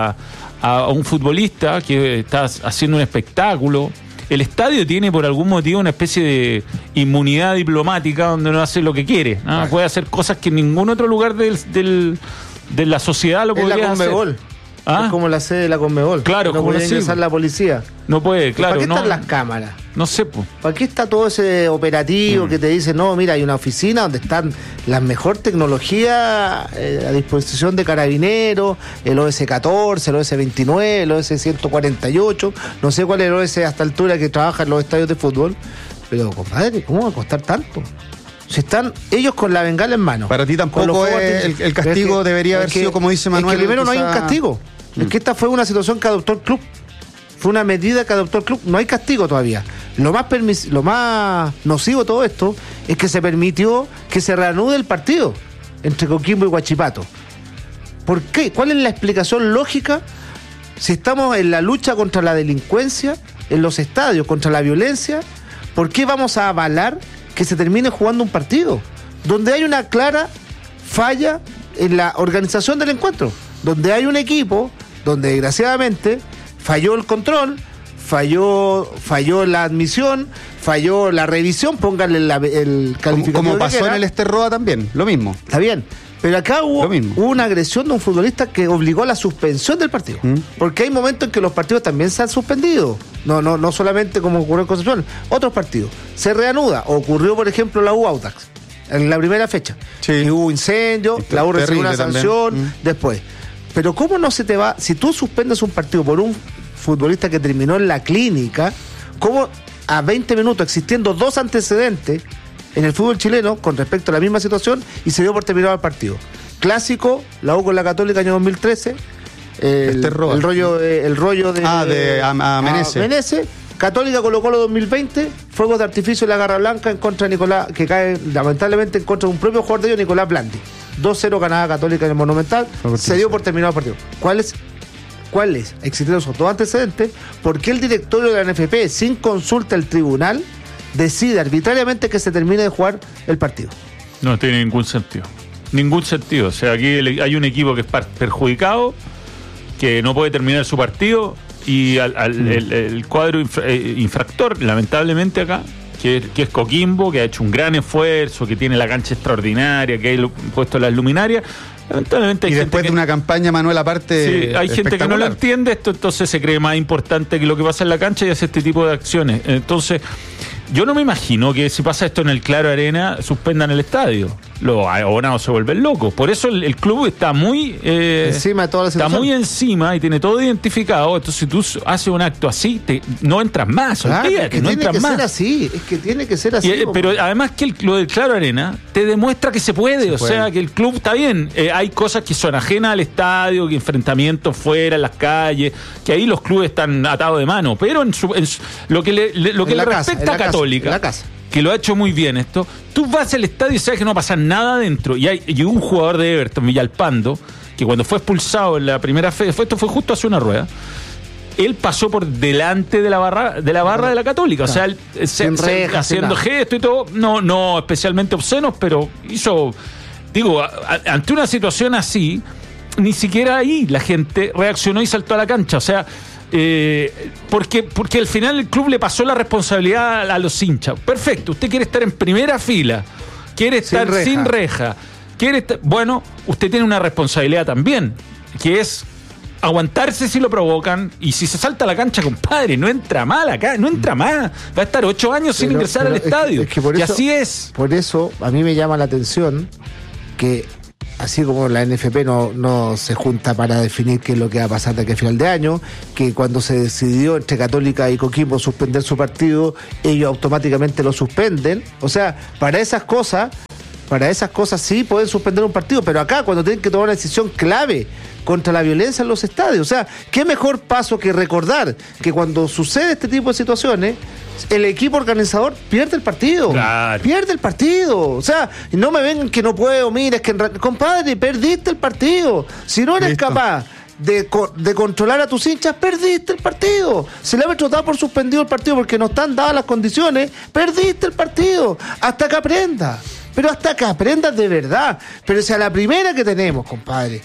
a un futbolista que está haciendo un espectáculo. El estadio tiene por algún motivo una especie de inmunidad diplomática donde no hace lo que quiere, ¿no? Puede hacer cosas que en ningún otro lugar de la sociedad lo podría hacer. Es como la sede de la Conmebol. Claro, no puede ingresar la policía. No puede, claro. ¿Para qué están las cámaras? No sé, pues. ¿Para qué está todo ese operativo que te dice, no, mira, hay una oficina donde están la mejor tecnología a disposición de carabineros, el OS-14, el OS-29, el OS-148, no sé cuál es el OS a esta altura que trabaja en los estadios de fútbol, pero, compadre, ¿cómo va a costar tanto? Si están ellos con la bengala en mano. Para ti tampoco el castigo debería haber sido, como dice Manuel. Es que primero no hay un castigo. Es que esta fue una situación que adoptó el club. Fue una medida que adoptó el club. No hay castigo todavía. Lo más nocivo de todo esto es que se permitió que se reanude el partido entre Coquimbo y Huachipato. ¿Por qué? ¿Cuál es la explicación lógica? Si estamos en la lucha contra la delincuencia, en los estadios, contra la violencia, ¿por qué vamos a avalar que se termine jugando un partido donde hay una clara falla en la organización del encuentro, donde hay un equipo donde desgraciadamente falló el control, falló la admisión, falló la revisión, pónganle el calificativo como pasó en el Esterroa también, lo mismo. Está bien, pero acá hubo una agresión de un futbolista que obligó a la suspensión del partido, porque hay momentos en que los partidos también se han suspendido, no solamente como ocurrió en Concepción, otros partidos. Se reanuda, ocurrió por ejemplo la U-Audax, en la primera fecha, y hubo incendio, la U recibió una sanción, después. Pero ¿cómo no se te va? Si tú suspendes un partido por un futbolista que terminó en la clínica, ¿cómo a 20 minutos, existiendo dos antecedentes en el fútbol chileno con respecto a la misma situación, y se dio por terminado el partido? Clásico, la U con la Católica año 2013, el rollo de Amenese. Católica Colo-Colo 2020, fuegos de artificio en la Garra Blanca en contra de Nicolás, que cae lamentablemente en contra de un propio jugador de ellos, Nicolás Blandi. 2-0 ganada Católica en el Monumental, se dio por terminado el partido. ¿Cuáles? Existieron esos dos antecedentes. ¿Por qué el directorio de la NFP, sin consulta al tribunal, decide arbitrariamente que se termine de jugar el partido? No tiene ningún sentido. Ningún sentido. O sea, aquí hay un equipo que es perjudicado, que no puede terminar su partido, y el cuadro infractor, lamentablemente acá, que es Coquimbo, que ha hecho un gran esfuerzo, que tiene la cancha extraordinaria, que ha puesto las luminarias. Lamentablemente hay y después de una campaña, Manuel, aparte. Sí, hay gente que no lo entiende esto, entonces se cree más importante que lo que pasa en la cancha y hace este tipo de acciones. Entonces, yo no me imagino que si pasa esto en el Claro Arena, suspendan el estadio. Los abonados se vuelven locos. Por eso el club está muy encima de toda la situación. Está muy encima y tiene todo identificado. Entonces, si tú haces un acto así, no entras más. Es que no entras más. Es que tiene que ser así. Pero además que lo del Claro Arena te demuestra que se puede. Sea, que el club está bien. Hay cosas que son ajenas al estadio, que enfrentamientos fuera, en las calles, que ahí los clubes están atados de mano. Pero en lo que le respecta a Católica, que lo ha hecho muy bien esto, tú vas al estadio y sabes que no va a pasar nada adentro. Y un jugador de Everton, Villalpando, que cuando fue expulsado en la primera esto fue justo hace una rueda, él pasó por delante de la barra de la Católica. O sea, él, haciendo gestos y todo, no especialmente obscenos, pero hizo, digo, ante una situación así, ni siquiera ahí la gente reaccionó y saltó a la cancha. O sea, porque al final el club le pasó la responsabilidad a los hinchas. Perfecto, usted quiere estar en primera fila, quiere estar sin reja, bueno, usted tiene una responsabilidad también, que es aguantarse si lo provocan, y si se salta a la cancha, compadre, no entra mal acá, no entra más, va a estar 8 años sin ingresar al estadio. Es que por y eso, así es. Por eso a mí me llama la atención que, así como la NFP no se junta para definir qué es lo que va a pasar de aquí a final de año, que cuando se decidió entre Católica y Coquimbo suspender su partido, ellos automáticamente lo suspenden. O sea, para esas cosas sí pueden suspender un partido, pero acá cuando tienen que tomar una decisión clave contra la violencia en los estadios, o sea, qué mejor paso que recordar que cuando sucede este tipo de situaciones, el equipo organizador pierde el partido. Claro. Pierde el partido. O sea, no me ven que no puedo, mira, es que compadre, perdiste el partido. Si no eres capaz de controlar a tus hinchas, perdiste el partido. Si el árbitro da por suspendido el partido porque no están dadas las condiciones, perdiste el partido. Hasta que aprendas. Pero hasta que aprendas de verdad. Pero si a la primera que tenemos, compadre,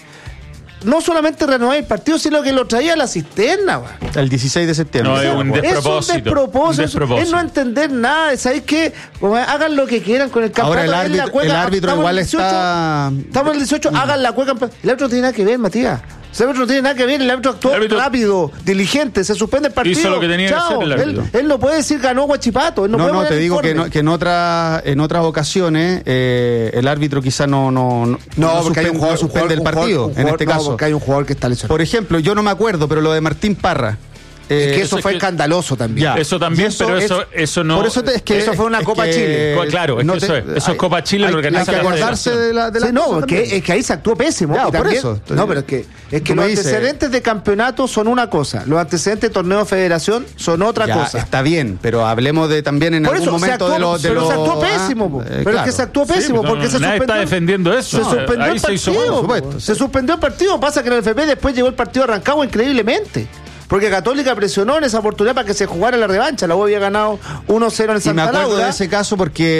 no solamente renovar el partido, sino que lo traía a la cisterna, güey. El 16 de septiembre. No, es un despropósito. Es no entender nada. ¿Sabéis qué? Hagan lo que quieran con el campeonato. Ahora el árbitro igual está... Estamos en el 18, hagan la cueca. El árbitro no tiene nada que ver, Matías. El árbitro no tiene nada que ver, el árbitro actuó rápido, diligente, se suspende el partido. Hizo lo que tenía que hacer el árbitro. Él no puede decir ganó Huachipato. No, te digo que en otras ocasiones el árbitro quizá no porque hay un jugador suspende el partido, en este caso. Porque hay un jugador que está lesionado. Por ejemplo, yo no me acuerdo, pero lo de Martín Parra. Es que eso fue escandaloso también. Ya, eso también, pero eso no. Por eso es que eso fue una Copa Chile. Claro, eso es Copa Chile, lo organiza. Hay que acordarse de la es que ahí se actuó pésimo. Ya, por eso. No, pero es que los antecedentes de campeonato son una cosa, los antecedentes de torneo de federación son otra cosa. Está bien, pero hablemos también en algún momento de los. Pero se actuó pésimo, pero es que se actuó pésimo porque se suspendió. Nadie está defendiendo eso. Se suspendió el partido. Se suspendió el partido. Pasa que en el FP después llegó el partido arrancado increíblemente. Porque Católica presionó en esa oportunidad para que se jugara la revancha. La U había ganado 1-0 en el Santa Laura. Y me acuerdo de ese caso porque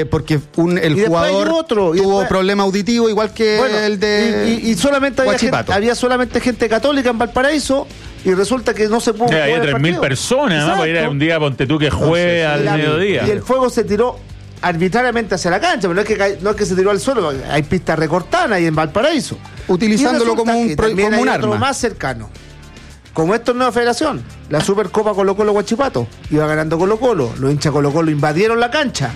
el jugador tuvo problema auditivo igual que el de y solamente había solamente gente católica en Valparaíso y resulta que no se pudo jugar. Había 3.000 personas, ¿no? Era un día, ponte tú, que juegue al mediodía. Y el fuego se tiró arbitrariamente hacia la cancha, pero no es que se tiró al suelo, hay pistas recortadas ahí en Valparaíso. Utilizándolo como un arma. Otro más cercano. Como esto es nueva federación, la Supercopa Colo-Colo Huachipato, iba ganando Colo-Colo, los hinchas Colo-Colo invadieron la cancha,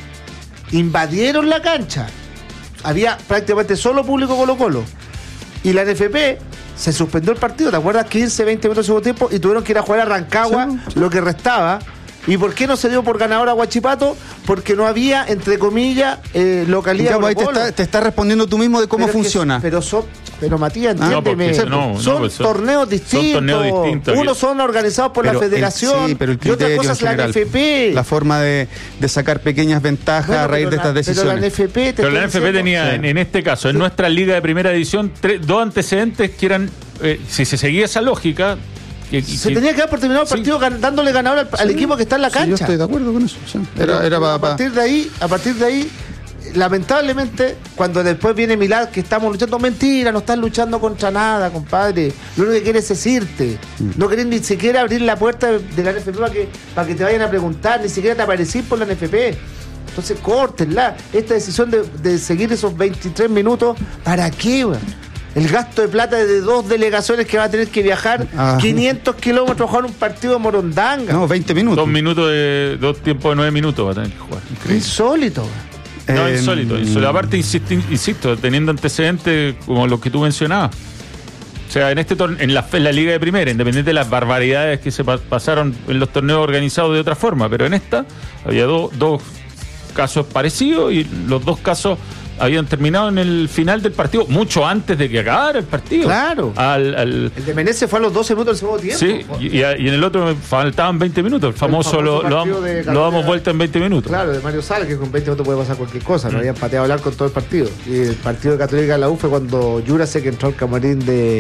había prácticamente solo público Colo-Colo, y la NFP se suspendió el partido, ¿te acuerdas? 15, 20 minutos de segundo tiempo, y tuvieron que ir a jugar a Rancagua, lo que restaba. ¿Y por qué no se dio por ganador a Huachipato? Porque no había, entre comillas, localidad. Ahí te está respondiendo tú mismo de cómo funciona. Pero Matías, entiéndeme. Son torneos distintos. Unos son organizados por la federación y otra cosa es la NFP. La forma de sacar pequeñas ventajas a raíz de estas decisiones. Pero la NFP tenía, en este caso, en nuestra liga de primera división, 2 antecedentes que eran, si se seguía esa lógica... Se tenía que dar por terminado el partido dándole ganador al equipo que está en la cancha. Yo estoy de acuerdo con eso. A partir de ahí, lamentablemente, cuando después viene Milad, que estamos luchando, mentira, no están luchando contra nada, compadre. Lo único que quieres es irte. No querés ni siquiera abrir la puerta de la NFP para que te vayan a preguntar, ni siquiera te aparecís por la NFP. Entonces, córtenla. Esta decisión de seguir esos 23 minutos, ¿para qué, weón? El gasto de plata de 2 delegaciones que va a tener que viajar 500 kilómetros a jugar un partido de Morondanga. No, 20 minutos. 2 tiempos de 9 minutos va a tener que jugar. Increíble. Insólito. No, insólito. Aparte, insisto, teniendo antecedentes como los que tú mencionabas. O sea, en la Liga de Primera, independiente de las barbaridades que se pasaron en los torneos organizados de otra forma, pero en esta había dos casos parecidos y los 2 casos habían terminado en el final del partido, mucho antes de que acabara el partido. Claro. El de Menezes fue a los 12 minutos del segundo tiempo. Sí, y en el otro faltaban 20 minutos. El famoso lo damos vuelta en 20 minutos. Claro, de Mario Sala, que con 20 minutos puede pasar cualquier cosa. No habían pateado al arco con todo el partido. Y el partido de Católica de la U fue cuando Jurasek entró al camarín de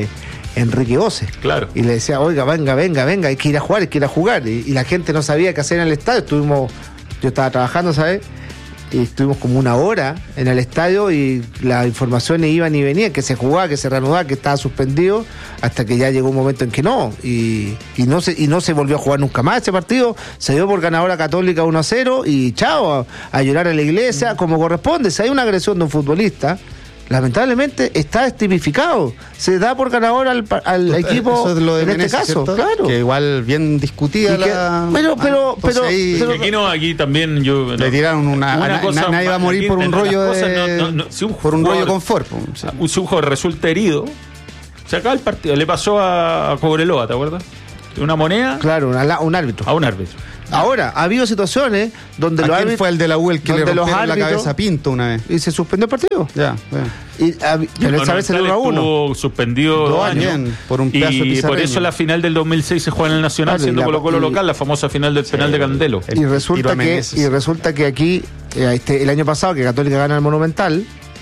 Enrique Ose. Claro. Y le decía, oiga, venga, hay que ir a jugar, Y la gente no sabía qué hacer en el estadio. Yo estaba trabajando, ¿sabes? Y estuvimos como una hora en el estadio y las informaciones iban y venían, que se jugaba, que se reanudaba, que estaba suspendido, hasta que ya llegó un momento en que no. Y no se volvió a jugar nunca más ese partido. Se dio por ganadora Católica 1-0 y chao, a llorar a la iglesia como corresponde. Si hay una agresión de un futbolista, lamentablemente está tipificado. Se da por ganador al equipo. Eso es lo de en Menezes, este caso, ¿cierto? claro. Que igual bien discutida pero aquí también yo le tiraron nadie va a morir por un rollo si un por un rollo confort. Si un jugador resulta herido, se acaba el partido. Le pasó a Cobreloa, ¿te acuerdas? Una moneda. Claro, un árbitro. A un árbitro. Ahora, ha habido situaciones donde los árbitros... fue el de la U el que le rompieron la cabeza a Pinto una vez? Y se suspendió el partido. Ya. Pero esa vez se dio a uno. Estuvo suspendido 2 años. Por un pedazo de y pizarreño. por eso la final del 2006 se juega en el Nacional, Claro, siendo Colo-Colo local, la famosa final del penal de Candelo. Y resulta que aquí, el año pasado, que Católica gana el Monumental,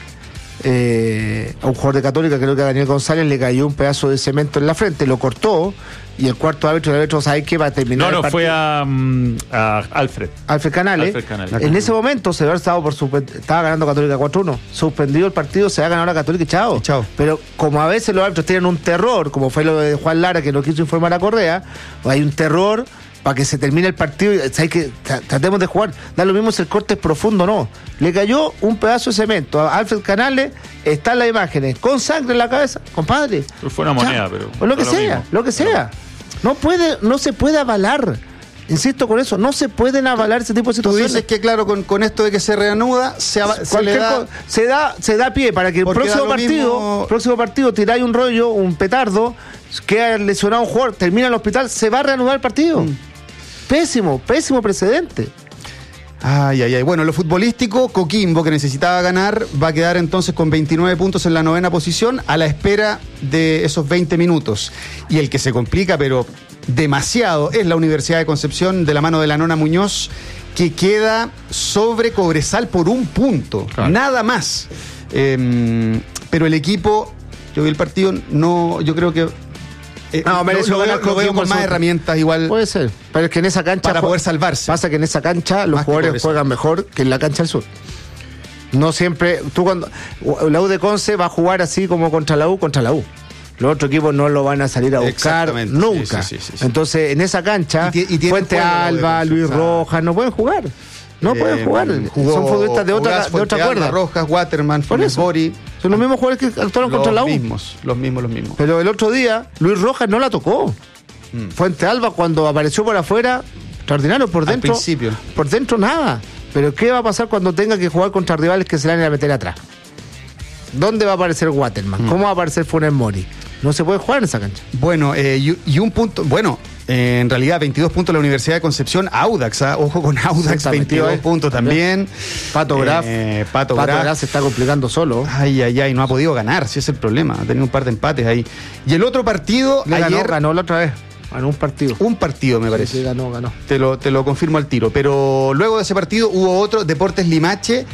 a un jugador de Católica, creo que a Daniel González, le cayó un pedazo de cemento en la frente, lo cortó, y el cuarto árbitro, ¿sabe qué? Va a terminar el partido. Fue a Alfred Canales. En ese momento se había estado estaba ganando Católica 4-1, suspendido el partido, se ha ganado la Católica y chao. Pero como a veces los árbitros tienen un terror, como fue lo de Juan Lara, que no quiso informar a Correa, hay un terror para que se termine el partido y ¿sabes qué? Tratemos de jugar. Da lo mismo si el corte es profundo o no. Le cayó un pedazo de cemento a Alfred Canales, están las imágenes, con sangre en la cabeza, compadre. Fue una moneda, pero... O lo que sea. No se puede avalar. Insisto con eso, no se pueden avalar ese tipo de situaciones. Tú dices que claro, con esto de que se reanuda, se da pie para que el próximo partido tiráis un rollo, un petardo, queda lesionado un jugador, termina en el hospital, se va a reanudar el partido. Pésimo precedente. Ay. Bueno, lo futbolístico, Coquimbo, que necesitaba ganar, va a quedar entonces con 29 puntos en la 9ª posición, a la espera de esos 20 minutos. Y el que se complica, pero demasiado, es la Universidad de Concepción, de la mano de la Nona Muñoz, que queda sobre Cobresal por 1 punto. Claro. Nada más. Pero el equipo, yo vi el partido, yo creo que mereció ganar. Lo veo con más herramientas igual. Puede ser, pero es que en esa cancha para poder salvarse. Pasa que en esa cancha los jugadores juegan mejor que en la cancha del sur. No siempre, la U de Conce va a jugar así como contra la U. Los otros equipos no lo van a salir a buscar nunca. Sí. Entonces, en esa cancha, Fuente Alba, Luis Rojas, no pueden jugar. Pueden jugar. Son futbolistas de otra cuerda. Rojas, Waterman, Funes Mori. Son los mismos jugadores que actuaron contra la U. Los mismos. Pero el otro día, Luis Rojas no la tocó. Fuente Alba, cuando apareció por afuera, extraordinario, por dentro. Al principio. Por dentro nada. Pero ¿qué va a pasar cuando tenga que jugar contra rivales que se le van a meter atrás? ¿Dónde va a aparecer Waterman? ¿Cómo va a aparecer Funes Mori? No se puede jugar en esa cancha. Bueno, y un punto... Bueno, en realidad 22 puntos la Universidad de Concepción. Audax, ojo con Audax, 22 puntos también. Pato Graf se está complicando solo. Ay, no ha podido ganar, si es el problema. Ha tenido un par de empates ahí. Y el otro partido, ganó la otra vez. Ganó un partido. Un partido, me parece. Sí, ganó. Te lo confirmo al tiro. Pero luego de ese partido hubo otro, Deportes Limache,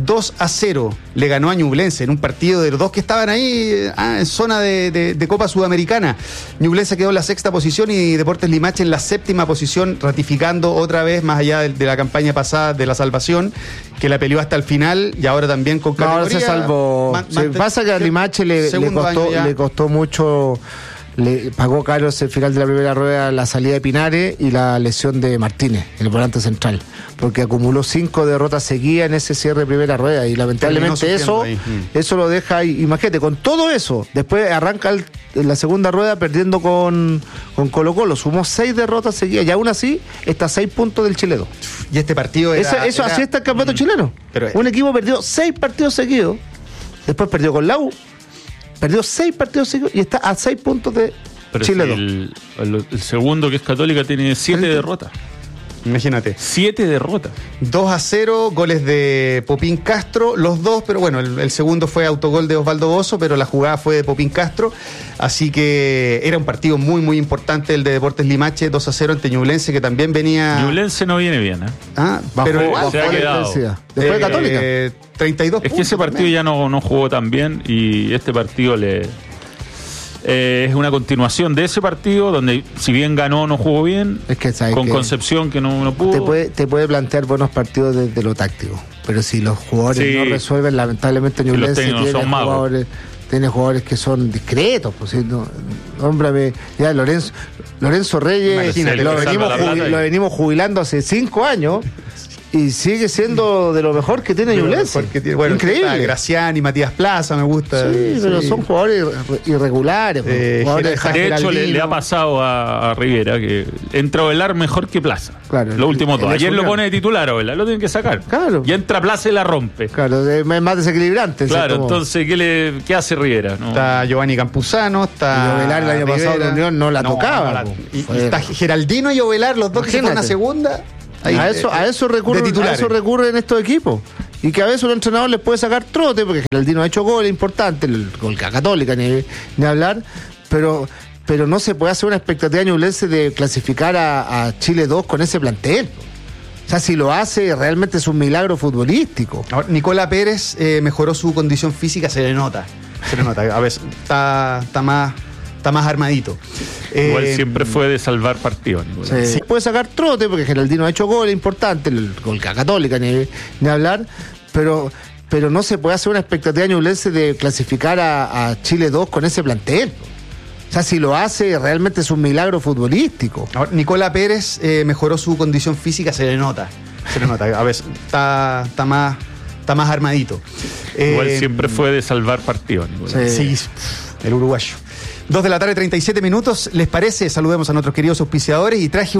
2-0 le ganó a Ñublense en un partido de los dos que estaban ahí en zona de Copa Sudamericana. Ñublense quedó en la 6ª posición y Deportes Limache en la 7ª posición, ratificando otra vez, más allá de la campaña pasada de la salvación, que la peleó hasta el final y ahora también con categoría. Ahora se salvó. Pasa que a Limache le costó mucho. Le pagó caro ese final de la primera rueda la salida de Pinares y la lesión de Martínez, el volante central, porque acumuló 5 derrotas seguidas en ese cierre de primera rueda y lamentablemente eso lo deja ahí. Imagínate, con todo eso, después arranca en la segunda rueda perdiendo con Colo-Colo, sumó 6 derrotas seguidas y aún así está a 6 puntos del Chile 2. Y este partido así está el campeonato chileno. Un equipo perdió 6 partidos seguidos, después perdió con la U, perdió 6 partidos seguidos y está a 6 puntos de Chile 2. El segundo, que es Católica, tiene 7 derrotas. Imagínate. 7 derrotas. 2-0, goles de Popín Castro, los dos, pero bueno, el segundo fue autogol de Osvaldo Bozo, pero la jugada fue de Popín Castro. Así que era un partido muy, muy importante el de Deportes Limache, 2-0 ante Ñublense, que también venía... Ñublense no viene bien, pero se ha quedado. Después de Católica. 32 puntos. Es que ese partido también ya no jugó tan bien y este partido Es una continuación de ese partido donde, si bien ganó, no jugó bien. Es que con Concepción, que no pudo. Te puede plantear buenos partidos desde lo táctico, pero si los jugadores no resuelven, lamentablemente Ñublense tiene jugadores que son discretos. Pues, ya Lorenzo Reyes lo venimos jubilando hace 5 años. Y sigue siendo de lo mejor que tiene Ñublense. Bueno, increíble. Graciani, Matías Plaza, me gusta. Sí, pero son jugadores irregulares. De hecho, le ha pasado a Rivera que entra Ovelar mejor que Plaza. Claro. Los últimos dos. Ayer lo pone de titular Ovelar, lo tienen que sacar. Claro. Y entra Plaza y la rompe. Claro, es más desequilibrante. Claro, entonces, ¿qué hace Rivera? No. Está Giovanni Campuzano, está. Y Ovelar el año pasado la Unión no la tocaba. Y está Geraldino y Ovelar, los dos que se fueron a segunda. A eso recurren estos equipos. Y que a veces un entrenador les puede sacar trote, porque Geraldino ha hecho goles importantes, el gol Católica, ni hablar, pero no se puede hacer una expectativa ñublense de clasificar a Chile 2 con ese plantel. O sea, si lo hace, realmente es un milagro futbolístico. Ahora, Nicola Pérez mejoró su condición física, se le nota. A veces está más armadito. Igual siempre fue de salvar partidos. Sí. Puede sacar trote, porque Geraldino ha hecho goles importantes, el gol Católica, ni hablar, pero no se puede hacer una expectativa ñublense de clasificar a Chile 2 con ese plantel. O sea, si lo hace, realmente es un milagro futbolístico. Ahora, Nicola Pérez mejoró su condición física, se le nota. A veces está más armadito. Igual siempre fue de salvar partidos. Sí, el uruguayo. 2:37 p.m. ¿Les parece? Saludemos a nuestros queridos auspiciadores y traje